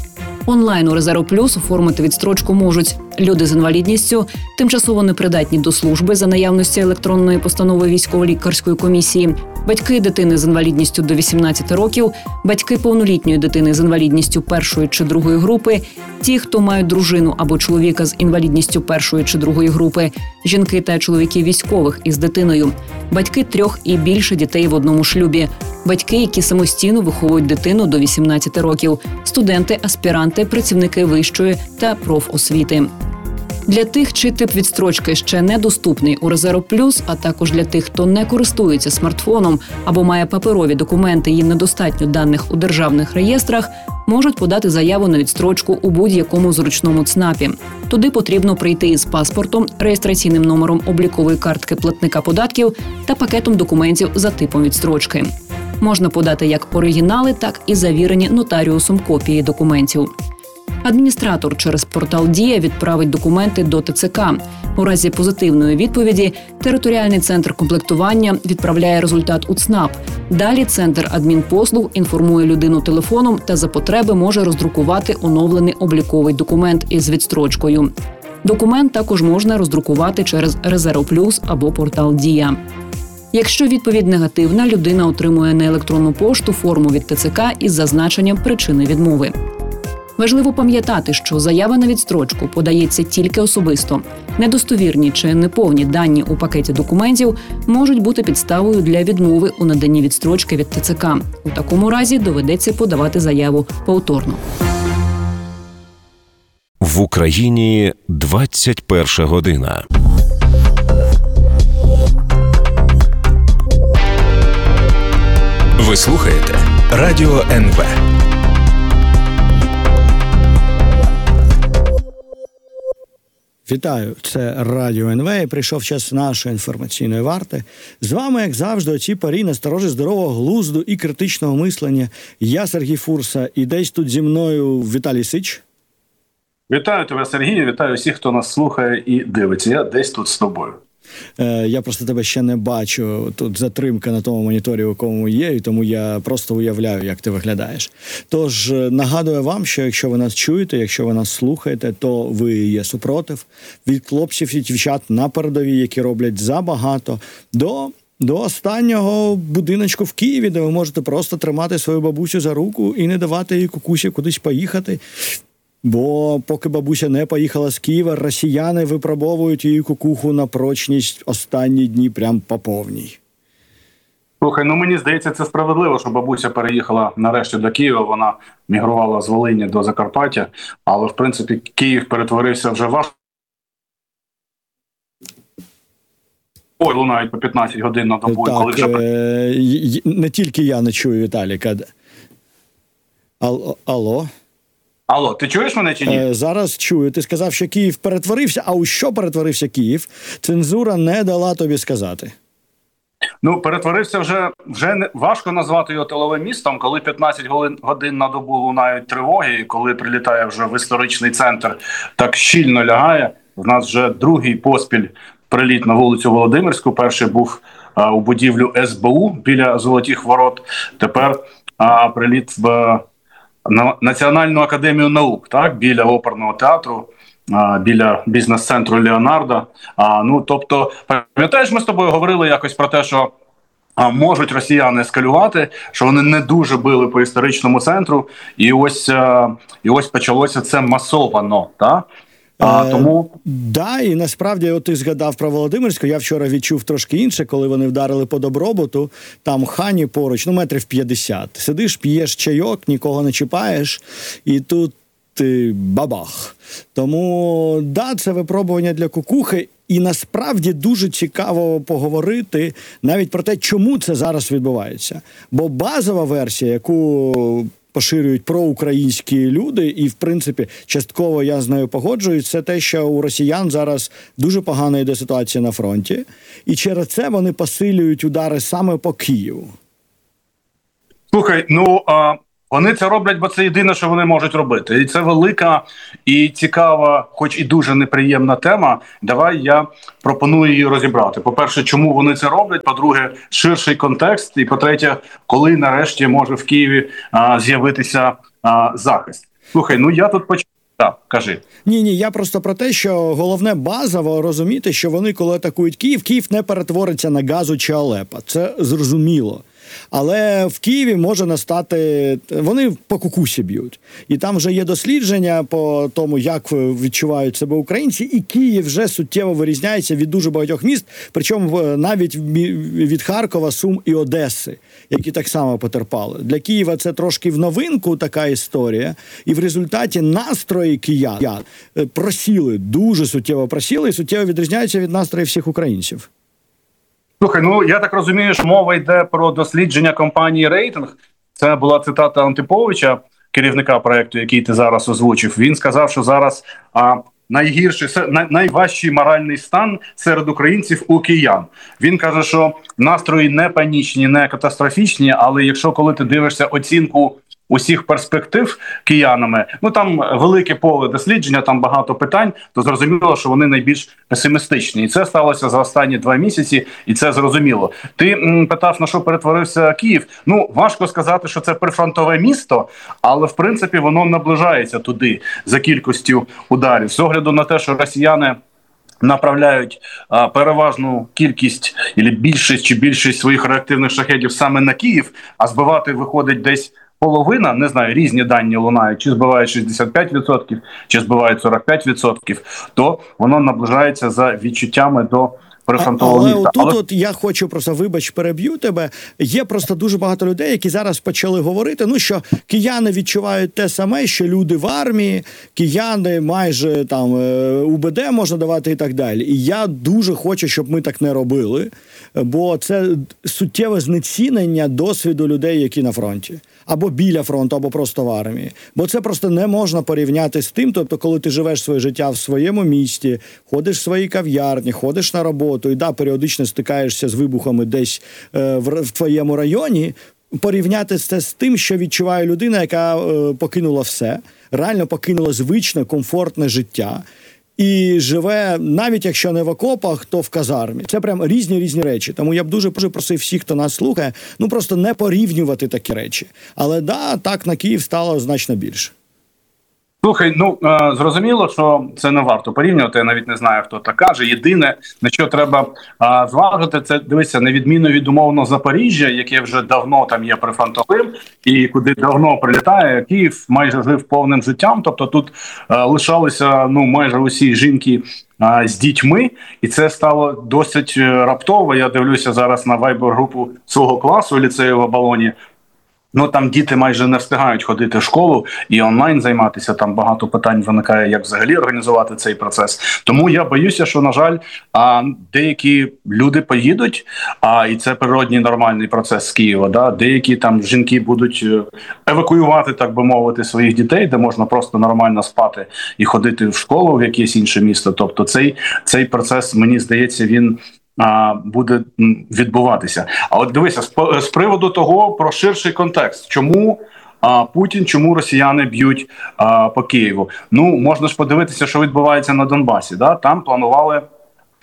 Speaker 4: Онлайн у Резерв Плюс оформити відстрочку можуть люди з інвалідністю, тимчасово непридатні до служби за наявності електронної постанови військово-лікарської комісії, батьки дитини з інвалідністю до вісімнадцяти років, батьки повнолітньої дитини з інвалідністю першої чи другої групи, ті, хто мають дружину або чоловіка з інвалідністю першої чи другої групи, жінки та чоловіки військових із дитиною, батьки трьох і більше дітей в одному шлюбі, батьки, які самостійно виховують дитину до вісімнадцяти років, студенти, аспіранти, працівники вищої та профосвіти. Для тих, чий тип відстрочки ще недоступний у Резерв Плюс, а також для тих, хто не користується смартфоном або має паперові документи, їм недостатньо даних у державних реєстрах, можуть подати заяву на відстрочку у будь-якому зручному ЦНАПі. Туди потрібно прийти із паспортом, реєстраційним номером облікової картки платника податків та пакетом документів за типом відстрочки. Можна подати як оригінали, так і завірені нотаріусом копії документів. Адміністратор через портал «Дія» відправить документи до те це ка. У разі позитивної відповіді територіальний центр комплектування відправляє результат у ЦНАП. Далі центр адмінпослуг інформує людину телефоном та за потреби може роздрукувати оновлений обліковий документ із відстрочкою. Документ також можна роздрукувати через Резерв Плюс або портал «Дія». Якщо відповідь негативна, людина отримує на електронну пошту форму від те це ка із зазначенням причини відмови. Важливо пам'ятати, що заява на відстрочку подається тільки особисто. Недостовірні чи неповні дані у пакеті документів можуть бути підставою для відмови у наданні відстрочки від те це ка. У такому разі доведеться подавати заяву повторно.
Speaker 3: В Україні двадцять перша година.
Speaker 6: Ви слухаєте Радіо ен ве.
Speaker 9: Вітаю, це Радіо ен ве, і прийшов час нашої інформаційної варти. З вами, як завжди, о цій порі насторожі здорового глузду і критичного мислення. Я Сергій Фурса, і десь тут зі мною Віталій Сич.
Speaker 10: Вітаю тебе, Сергій, вітаю всіх, хто нас слухає і дивиться. Я десь тут з тобою.
Speaker 9: Я просто тебе ще не бачу. Тут затримка на тому моніторі, у якому є, і тому я просто уявляю, як ти виглядаєш. Тож нагадую вам, що якщо ви нас чуєте, якщо ви нас слухаєте, то ви є супротив від хлопців і дівчат на передовій, які роблять забагато, до до останнього будиночку в Києві, де ви можете просто тримати свою бабусю за руку і не давати їй кукусі кудись поїхати. Бо поки бабуся не поїхала з Києва, росіяни випробовують її кукуху на прочність останні дні прям по повній.
Speaker 10: Слухай, ну мені здається, це справедливо, що бабуся переїхала нарешті до Києва, вона мігрувала з Волині до Закарпаття, але в принципі Київ перетворився вже в Ой, лунають по п'ятнадцять годин на добу.
Speaker 9: Так,
Speaker 10: коли вже...
Speaker 9: е- не тільки я не чую Віталіка. Ал- алло?
Speaker 10: Алло, ти чуєш мене чи ні?
Speaker 9: Е, зараз чую. Ти сказав, що Київ перетворився, а у що перетворився Київ? Цензура не дала тобі сказати.
Speaker 10: Ну, перетворився вже, вже не, важко назвати його тиловим містом, коли п'ятнадцять годин на добу лунають тривоги, і коли прилітає вже в історичний центр, так щільно лягає. В нас вже другий поспіль приліт на вулицю Володимирську. Перший був а, у будівлю ес бе у біля Золотих Ворот. Тепер а, приліт в на Національну академію наук, так, біля оперного театру. а, біля бізнес-центру Леонардо. А, ну, тобто, пам'ятаєш, ми з тобою говорили якось про те, що а можуть росіяни ескалювати, що вони не дуже били по історичному центру, і ось, а, і ось почалося це масовано, так? А, тому...
Speaker 9: Е, да, і насправді, от ти згадав про Володимирську, я вчора відчув трошки інше, коли вони вдарили по Добробуту, там Хані поруч, ну метрів п'ятдесят. Сидиш, п'єш чайок, нікого не чіпаєш, і тут ти бабах. Тому, да, це випробування для кукухи, і насправді дуже цікаво поговорити навіть про те, чому це зараз відбувається. Бо базова версія, яку поширюють проукраїнські люди, і, в принципі, частково я з нею погоджуюсь, це те, що у росіян зараз дуже погана йде ситуація на фронті, і через це вони посилюють удари саме по Києву.
Speaker 10: Слухай, ну, а, вони це роблять, бо це єдине, що вони можуть робити. І це велика і цікава, хоч і дуже неприємна тема. Давай я пропоную її розібрати. По-перше, чому вони це роблять? По-друге, ширший контекст. І по-третє, коли нарешті може в Києві а, з'явитися а, захист. Слухай, ну я тут почав. Так, кажи.
Speaker 9: Ні, ні, я просто про те, що головне базово розуміти, що вони, коли атакують Київ, Київ не перетвориться на Газу чи Алеппо. Це зрозуміло. Але в Києві може настати... Вони по кукусі б'ють. І там вже є дослідження по тому, як відчувають себе українці. І Київ вже суттєво вирізняється від дуже багатьох міст. Причому навіть від Харкова, Сум і Одеси, які так само потерпали. Для Києва це трошки в новинку така історія. І в результаті настрої киян просіли, дуже суттєво просіли і суттєво відрізняються від настроїв всіх українців.
Speaker 10: Слухай, ну я так розумію, що мова йде про дослідження компанії «Рейтинг». Це була цитата Антиповича, керівника проєкту, який ти зараз озвучив. Він сказав, що зараз а, найгірший, най, найважчий моральний стан серед українців у киян. Він каже, що настрої не панічні, не катастрофічні, але якщо коли ти дивишся оцінку усіх перспектив киянами, ну там велике поле дослідження, там багато питань, то зрозуміло, що вони найбільш песимістичні. І це сталося за останні два місяці, і це зрозуміло. Ти м, питав, на що перетворився Київ. Ну, важко сказати, що це прифронтове місто, але, в принципі, воно наближається туди за кількістю ударів. З огляду на те, що росіяни направляють а, переважну кількість, або більшість чи більшість своїх реактивних шахедів саме на Київ, а збивати виходить десь половина, не знаю, різні дані лунають, чи збивають шістдесят п'ять відсотків, чи збивають сорок п'ять відсотків, то воно наближається за відчуттями до прифронтового
Speaker 9: але
Speaker 10: міста.
Speaker 9: Отут, Але от я хочу просто, вибач, переб'ю тебе. Є просто дуже багато людей, які зараз почали говорити, ну що кияни відчувають те саме, що люди в армії, кияни майже там УБД можна давати і так далі. І я дуже хочу, щоб ми так не робили, бо це суттєве знецінення досвіду людей, які на фронті. Або біля фронту, або просто в армії. Бо це просто не можна порівняти з тим, тобто, коли ти живеш своє життя в своєму місті, ходиш в свої кав'ярні, ходиш на роботу, і да, періодично стикаєшся з вибухами десь е, в, в твоєму районі, порівняти це з тим, що відчуває людина, яка е, покинула все, реально покинула звичне, комфортне життя, і живе, навіть якщо не в окопах, то в казармі. Це прям різні-різні речі. Тому я б дуже просив всіх, хто нас слухає, ну просто не порівнювати такі речі. Але да, так на Київ стало значно більше.
Speaker 10: Слухай, ну е, зрозуміло, що це не варто порівнювати. Я навіть не знаю, хто так каже. Єдине, на що треба е, зважити, це, дивися, на відміну від умовно Запоріжжя, яке вже давно там є прифронтовим, і куди давно прилітає, Київ майже жив повним життям. Тобто тут е, лишалися ну майже усі жінки е, з дітьми, і це стало досить раптово. Я дивлюся зараз на вайбер-групу свого класу ліцею в Оболоні. Ну, там діти майже не встигають ходити в школу і онлайн займатися, там багато питань виникає, як взагалі організувати цей процес. Тому я боюся, що, на жаль, а, деякі люди поїдуть, а, і це природній нормальний процес з Києва, да? Деякі там жінки будуть евакуювати, так би мовити, своїх дітей, де можна просто нормально спати і ходити в школу в якесь інше місто. Тобто цей, цей процес, мені здається, він буде відбуватися. А от дивися, з приводу того, про ширший контекст. Чому а, Путін, чому росіяни б'ють а, по Києву? Ну, можна ж подивитися, що відбувається на Донбасі. Да? Там планували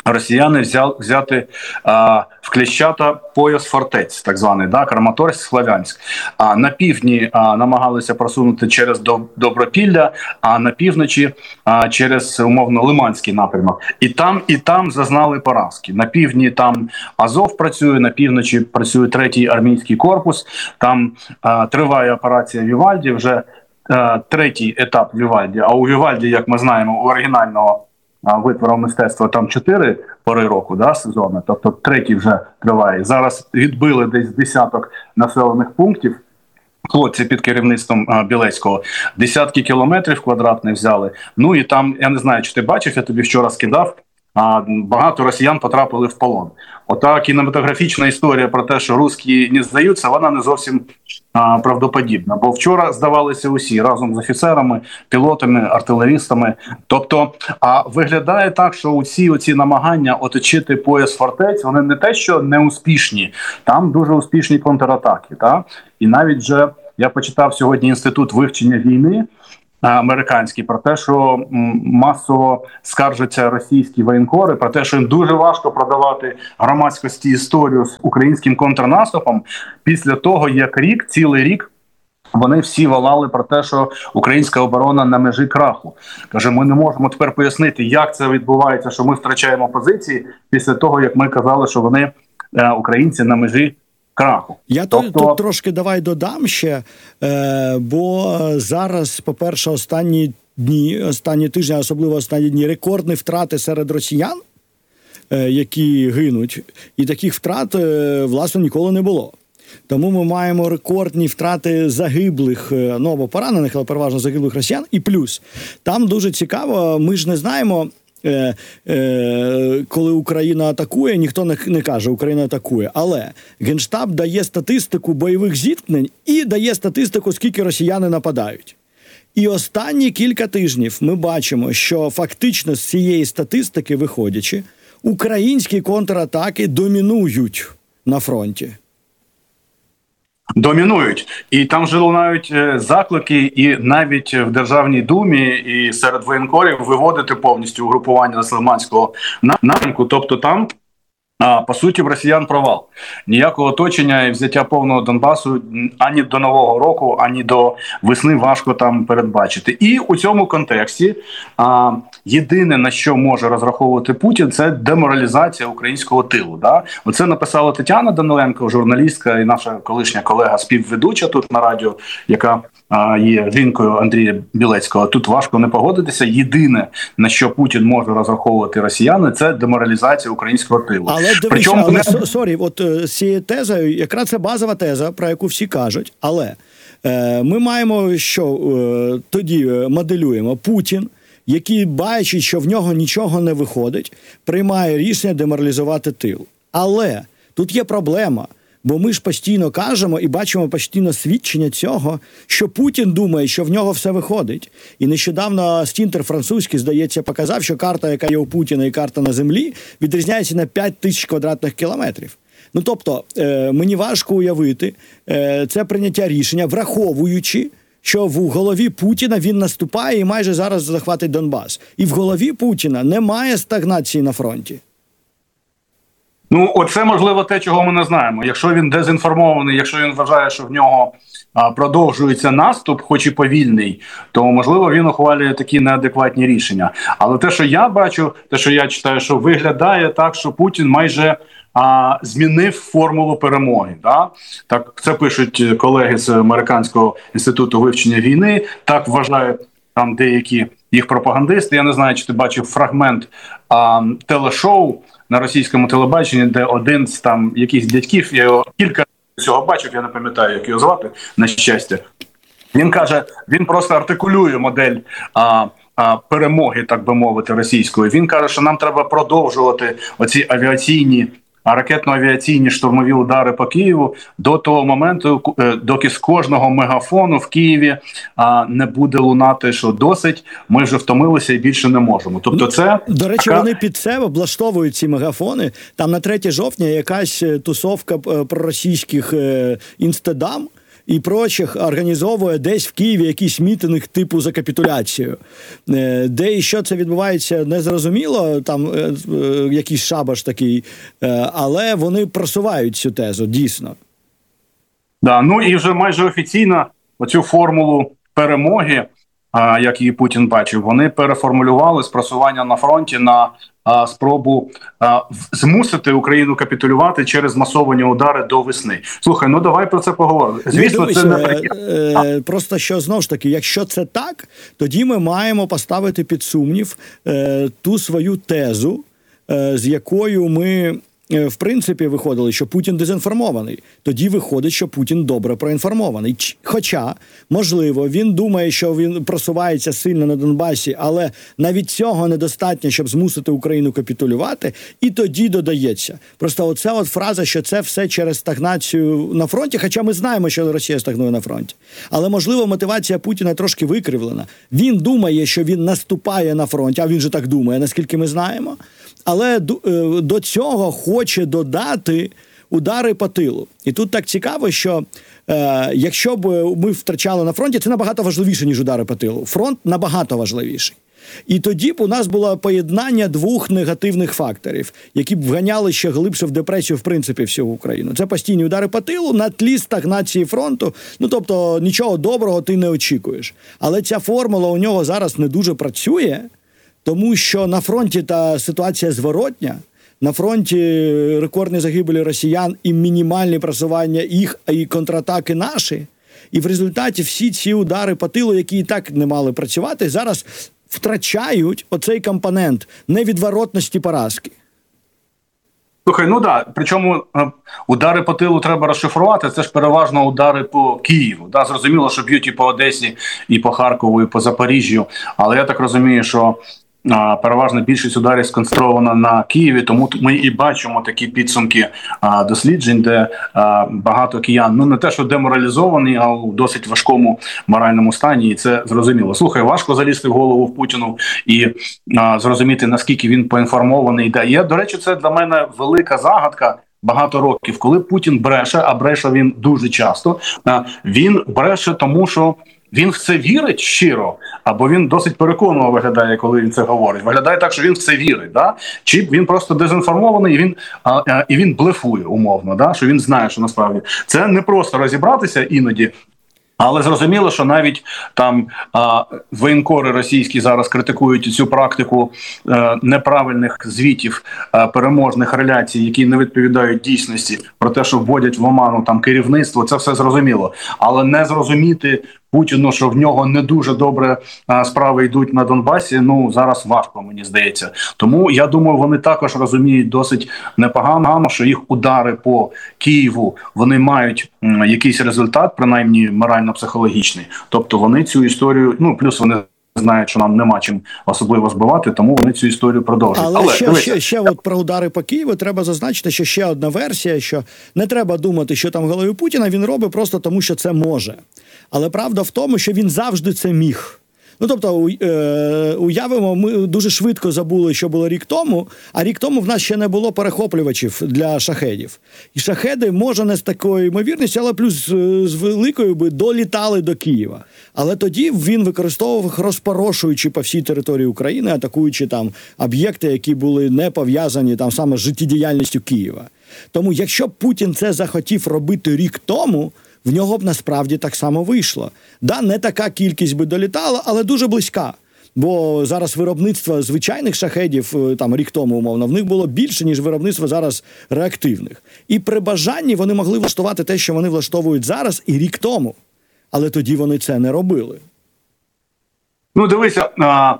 Speaker 10: росіяни взяли, взяти а, в кліщата пояс фортець, так званий, да, Краматорськ, Слов'янськ. А на півдні а, намагалися просунути через Добропілля, а на півночі а, через, умовно, Лиманський напрямок. І там, і там зазнали поразки. На півдні там Азов працює, на півночі працює третій армійський корпус, там а, триває операція Вівальді, вже а, третій етап Вівальді. А у Вівальді, як ми знаємо, у оригінального витвору мистецтва там чотири пори року, да, сезони, тобто третій вже триває. Зараз відбили десь десяток населених пунктів, хлопці під керівництвом а, Білецького, десятки кілометрів квадратних взяли. Ну і там, я не знаю, чи ти бачив, я тобі вчора скидав, а, багато росіян потрапили в полон. Ота кінематографічна історія про те, що русські не здаються, вона не зовсім а, правдоподібна. Бо вчора здавалися усі разом з офіцерами, пілотами, артилерістами. Тобто а, виглядає так, що усі оці намагання оточити пояс фортець, вони не те, що не успішні, там дуже успішні контратаки. Та? І навіть вже я почитав сьогодні Інститут вивчення війни американський про те, що масово скаржаться російські воєнкори про те, що їм дуже важко продавати громадськості історію з українським контрнаступом після того, як рік, цілий рік, вони всі волали про те, що українська оборона на межі краху. Каже, ми не можемо тепер пояснити, як це відбувається, що ми втрачаємо позиції після того, як ми казали, що вони, українці, на межі краху.
Speaker 9: Я
Speaker 10: тобто...
Speaker 9: тут, тут трошки давай додам ще, е, бо зараз, по-перше, останні дні, останні тижні, особливо останні дні, рекордні втрати серед росіян, е, які гинуть, і таких втрат, е, власне, ніколи не було. Тому ми маємо рекордні втрати загиблих, ну або поранених, але переважно загиблих росіян. І плюс, там дуже цікаво, ми ж не знаємо, Е, е, коли Україна атакує, ніхто не, не каже, Україна атакує. Але Генштаб дає статистику бойових зіткнень і дає статистику, скільки росіяни нападають. І останні кілька тижнів ми бачимо, що фактично з цієї статистики виходячи, українські контратаки домінують на фронті.
Speaker 10: Домінують. І там же лунають заклики і навіть в Державній Думі, і серед воєнкорів виводити повністю угрупування з Лиманського напрямку. Тобто там, а, по суті, в росіян провал. Ніякого оточення і взяття повного Донбасу ані до Нового року, ані до весни важко там передбачити. І у цьому контексті а, єдине, на що може розраховувати Путін, це деморалізація українського тилу. Да? Оце написала Тетяна Даниленко, журналістка і наша колишня колега, співведуча тут на радіо, яка а, є жінкою Андрія Білецького. Тут важко не погодитися. Єдине, на що Путін може розраховувати росіяни, це деморалізація українського тилу.
Speaker 9: Але дивіться,
Speaker 10: Причому
Speaker 9: але,
Speaker 10: не...
Speaker 9: сорі, от з цією тезою, якраз це базова теза, про яку всі кажуть, але е, ми маємо, що е, тоді моделюємо Путін, який, бачить, що в нього нічого не виходить, приймає рішення деморалізувати тил. Але тут є проблема, бо ми ж постійно кажемо і бачимо постійно свідчення цього, що Путін думає, що в нього все виходить. І нещодавно Стінтер французький, здається, показав, що карта, яка є у Путіна, і карта на землі, відрізняється на п'ять тисяч квадратних кілометрів. Ну, тобто, е, мені важко уявити е, це прийняття рішення, враховуючи, що в голові Путіна він наступає і майже зараз захватить Донбас. І в голові Путіна немає стагнації на фронті.
Speaker 10: Ну, оце, можливо, те, чого ми не знаємо. Якщо він дезінформований, якщо він вважає, що в нього а, продовжується наступ, хоч і повільний, то, можливо, він ухвалює такі неадекватні рішення. Але те, що я бачу, те, що я читаю, що виглядає так, що Путін майже а, змінив формулу перемоги. Да? Так, це пишуть колеги з Американського інституту вивчення війни, так вважають там деякі їх пропагандисти. Я не знаю, чи ти бачив фрагмент а, телешоу на російському телебаченні, де один з там якихось дядьків, я його кілька всього бачив, я не пам'ятаю, як його звати, на щастя. Він каже, він просто артикулює модель а, а, перемоги, так би мовити, російської. Він каже, що нам треба продовжувати оці авіаційні, ракетно-авіаційні штурмові удари по Києву до того моменту, доки з кожного мегафону в Києві а, не буде лунати, що досить, ми вже втомилися і більше не можемо. Тобто це...
Speaker 9: До речі,
Speaker 10: така...
Speaker 9: вони під себе облаштовують ці мегафони. Там на третє жовтня якась тусовка проросійських інстадам, і прочих організовує десь в Києві якийсь мітинг типу за капітуляцію. Де і що це відбувається, не зрозуміло, там якийсь шабаш такий, але вони просувають цю тезу, дійсно.
Speaker 10: Да, ну і вже майже офіційно оцю формулу перемоги, а, як її Путін бачив, вони переформулювали з просування на фронті на а, спробу а, змусити Україну капітулювати через масовані удари до весни. Слухай, ну давай про це поговоримо. Звісно,
Speaker 9: ну,
Speaker 10: це не
Speaker 9: е, е, просто що, знову ж таки, якщо це так, тоді ми маємо поставити під сумнів е, ту свою тезу, е, з якою ми в принципі виходили, що Путін дезінформований. Тоді виходить, що Путін добре проінформований. Хоча, можливо, він думає, що він просувається сильно на Донбасі, але навіть цього недостатньо, щоб змусити Україну капітулювати, і тоді додається. Просто оця от фраза, що це все через стагнацію на фронті, хоча ми знаємо, що Росія стагнує на фронті. Але, можливо, мотивація Путіна трошки викривлена. Він думає, що він наступає на фронті, а він же так думає, наскільки ми знаємо. Але до цього хоче додати удари по тилу. І тут так цікаво, що е, якщо б ми втрачали на фронті, це набагато важливіше, ніж удари по тилу. Фронт набагато важливіший. І тоді б у нас було поєднання двох негативних факторів, які б вганяли ще глибше в депресію, в принципі, всю Україну. Це постійні удари по тилу на тлі стагнації фронту. Ну, тобто, нічого доброго ти не очікуєш. Але ця формула у нього зараз не дуже працює, тому що на фронті та ситуація зворотня. На фронті рекордні загибелі росіян і мінімальні просування їх, і контратаки наші. І в результаті всі ці удари по тилу, які і так не мали працювати, зараз втрачають оцей компонент невідворотності поразки.
Speaker 10: Слухай, ну да, причому удари по тилу треба розшифрувати, це ж переважно удари по Києву. Да, зрозуміло, що б'ють і по Одесі, і по Харкову, і по Запоріжжю, але я так розумію, що а, переважно більшість ударів сконцентрована на Києві, тому ми і бачимо такі підсумки а, досліджень, де а, багато киян, ну не те, що деморалізовані, а у досить важкому моральному стані, і це зрозуміло. Слухай, важко залізти в голову в Путіну і а, зрозуміти, наскільки він поінформований. Да, є, до речі, це для мене велика загадка. Багато років, коли Путін бреше, а бреше він дуже часто, а, він бреше тому, що він в це вірить щиро, або він досить переконливо виглядає, коли він це говорить. Виглядає так, що він в це вірить, да? Чи він просто дезінформований і він, а, а, і він блефує умовно, да? Що він знає, що насправді. Це не просто розібратися іноді, але зрозуміло, що навіть там а, воєнкори російські зараз критикують цю практику а, неправильних звітів, а, переможних реляцій, які не відповідають дійсності, про те, що вводять в оману там керівництво, це все зрозуміло. Але не зрозуміти Путіну, що в нього не дуже добре а, справи йдуть на Донбасі, ну зараз важко, мені здається. Тому я думаю, вони також розуміють досить непогано, що їх удари по Києву, вони мають м, якийсь результат, принаймні морально-психологічний. Тобто вони цю історію, ну плюс вони знають, що нам нема чим особливо збивати, тому вони цю історію продовжують.
Speaker 9: Але, Але ще, ще, ще от про удари по Києву треба зазначити, що ще одна версія, що не треба думати, що там в голові Путіна, він робить просто тому, що це може. Але правда в тому, що він завжди це міг. Ну, тобто, е, уявимо, ми дуже швидко забули, що було рік тому, а рік тому в нас ще не було перехоплювачів для шахедів. І шахеди, може, не з такою ймовірністю, але плюс з великою би долітали до Києва. Але тоді він використовував їх, розпорошуючи по всій території України, атакуючи там об'єкти, які були не пов'язані там саме з життєдіяльністю Києва. Тому, якщо б Путін це захотів робити рік тому, в нього б насправді так само вийшло. Да, не така кількість би долітала, але дуже близька. Бо зараз виробництво звичайних шахедів, там рік тому, умовно, в них було більше, ніж виробництво зараз реактивних. І при бажанні вони могли влаштувати те, що вони влаштовують зараз і рік тому. Але тоді вони це не робили.
Speaker 10: Ну, дивися, а...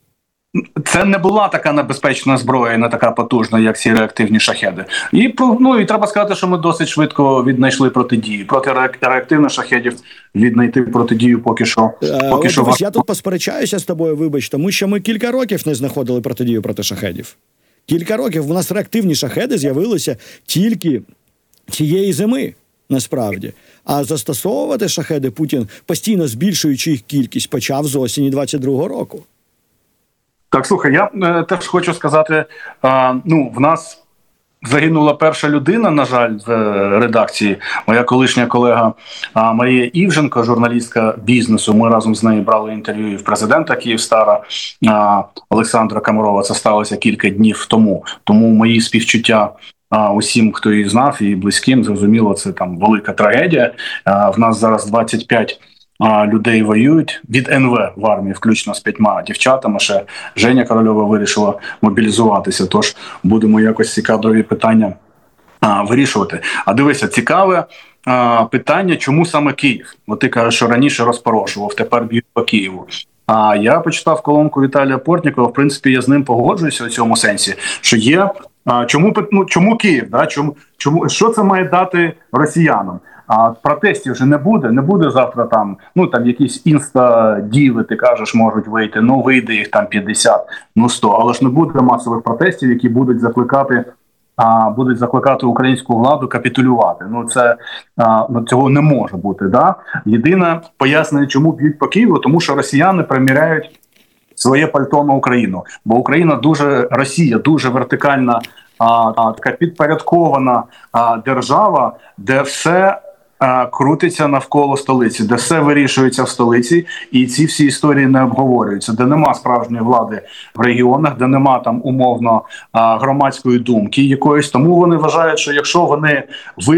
Speaker 10: це не була така небезпечна зброя, не така потужна, як ці реактивні шахеди. І, ну, і треба сказати, що ми досить швидко віднайшли протидію. Проти реактивних шахедів віднайти протидію поки що. Поки
Speaker 9: О,
Speaker 10: що
Speaker 9: дивись, я тут посперечаюся з тобою, вибач, тому що ми кілька років не знаходили протидію проти шахедів. Кілька років. У нас реактивні шахеди з'явилися тільки цієї зими, насправді. А застосовувати шахеди Путін, постійно збільшуючи їх кількість, почав з осені двадцять другого року.
Speaker 10: Так, слухай, я е, теж хочу сказати, е, ну, в нас загинула перша людина, на жаль, в редакції. Моя колишня колега Марія Івженко, журналістка бізнесу. Ми разом з нею брали інтерв'ю і в президента Київстара Олександра Камарова. Це сталося кілька днів тому. Тому мої співчуття усім, хто її знав, і близьким, зрозуміло, це там велика трагедія. В нас зараз двадцять п'ять людей воюють від ен ве в армії, включно з п'ятьма дівчатами. Ще Женя Корольова вирішила мобілізуватися, тож будемо якось ці кадрові питання а, вирішувати. А дивися, цікаве а, питання, чому саме Київ? Бо ти кажеш, що раніше розпорошував, тепер б'ють по Києву. А я почитав колонку Віталія Портнікова, в принципі, я з ним погоджуюся у цьому сенсі, що є, а, чому, ну, чому Київ, да? чому, чому, що це має дати росіянам? А протестів вже не буде, не буде завтра там, ну там якісь інста-діви, ти кажеш, можуть вийти, ну вийде їх там п'ятдесят, ну сто, але ж не буде масових протестів, які будуть закликати, а, будуть закликати українську владу капітулювати. Ну це, а, ну, цього не може бути, да? Єдине пояснення, чому б'ють по Києву, тому що росіяни приміряють своє пальто на Україну, бо Україна дуже, Росія дуже вертикальна, а, така підпорядкована а, держава, де все крутиться навколо столиці, де все вирішується в столиці, і ці всі історії не обговорюються, де нема справжньої влади в регіонах, де нема там умовно громадської думки якоїсь. Тому вони вважають, що якщо вони ви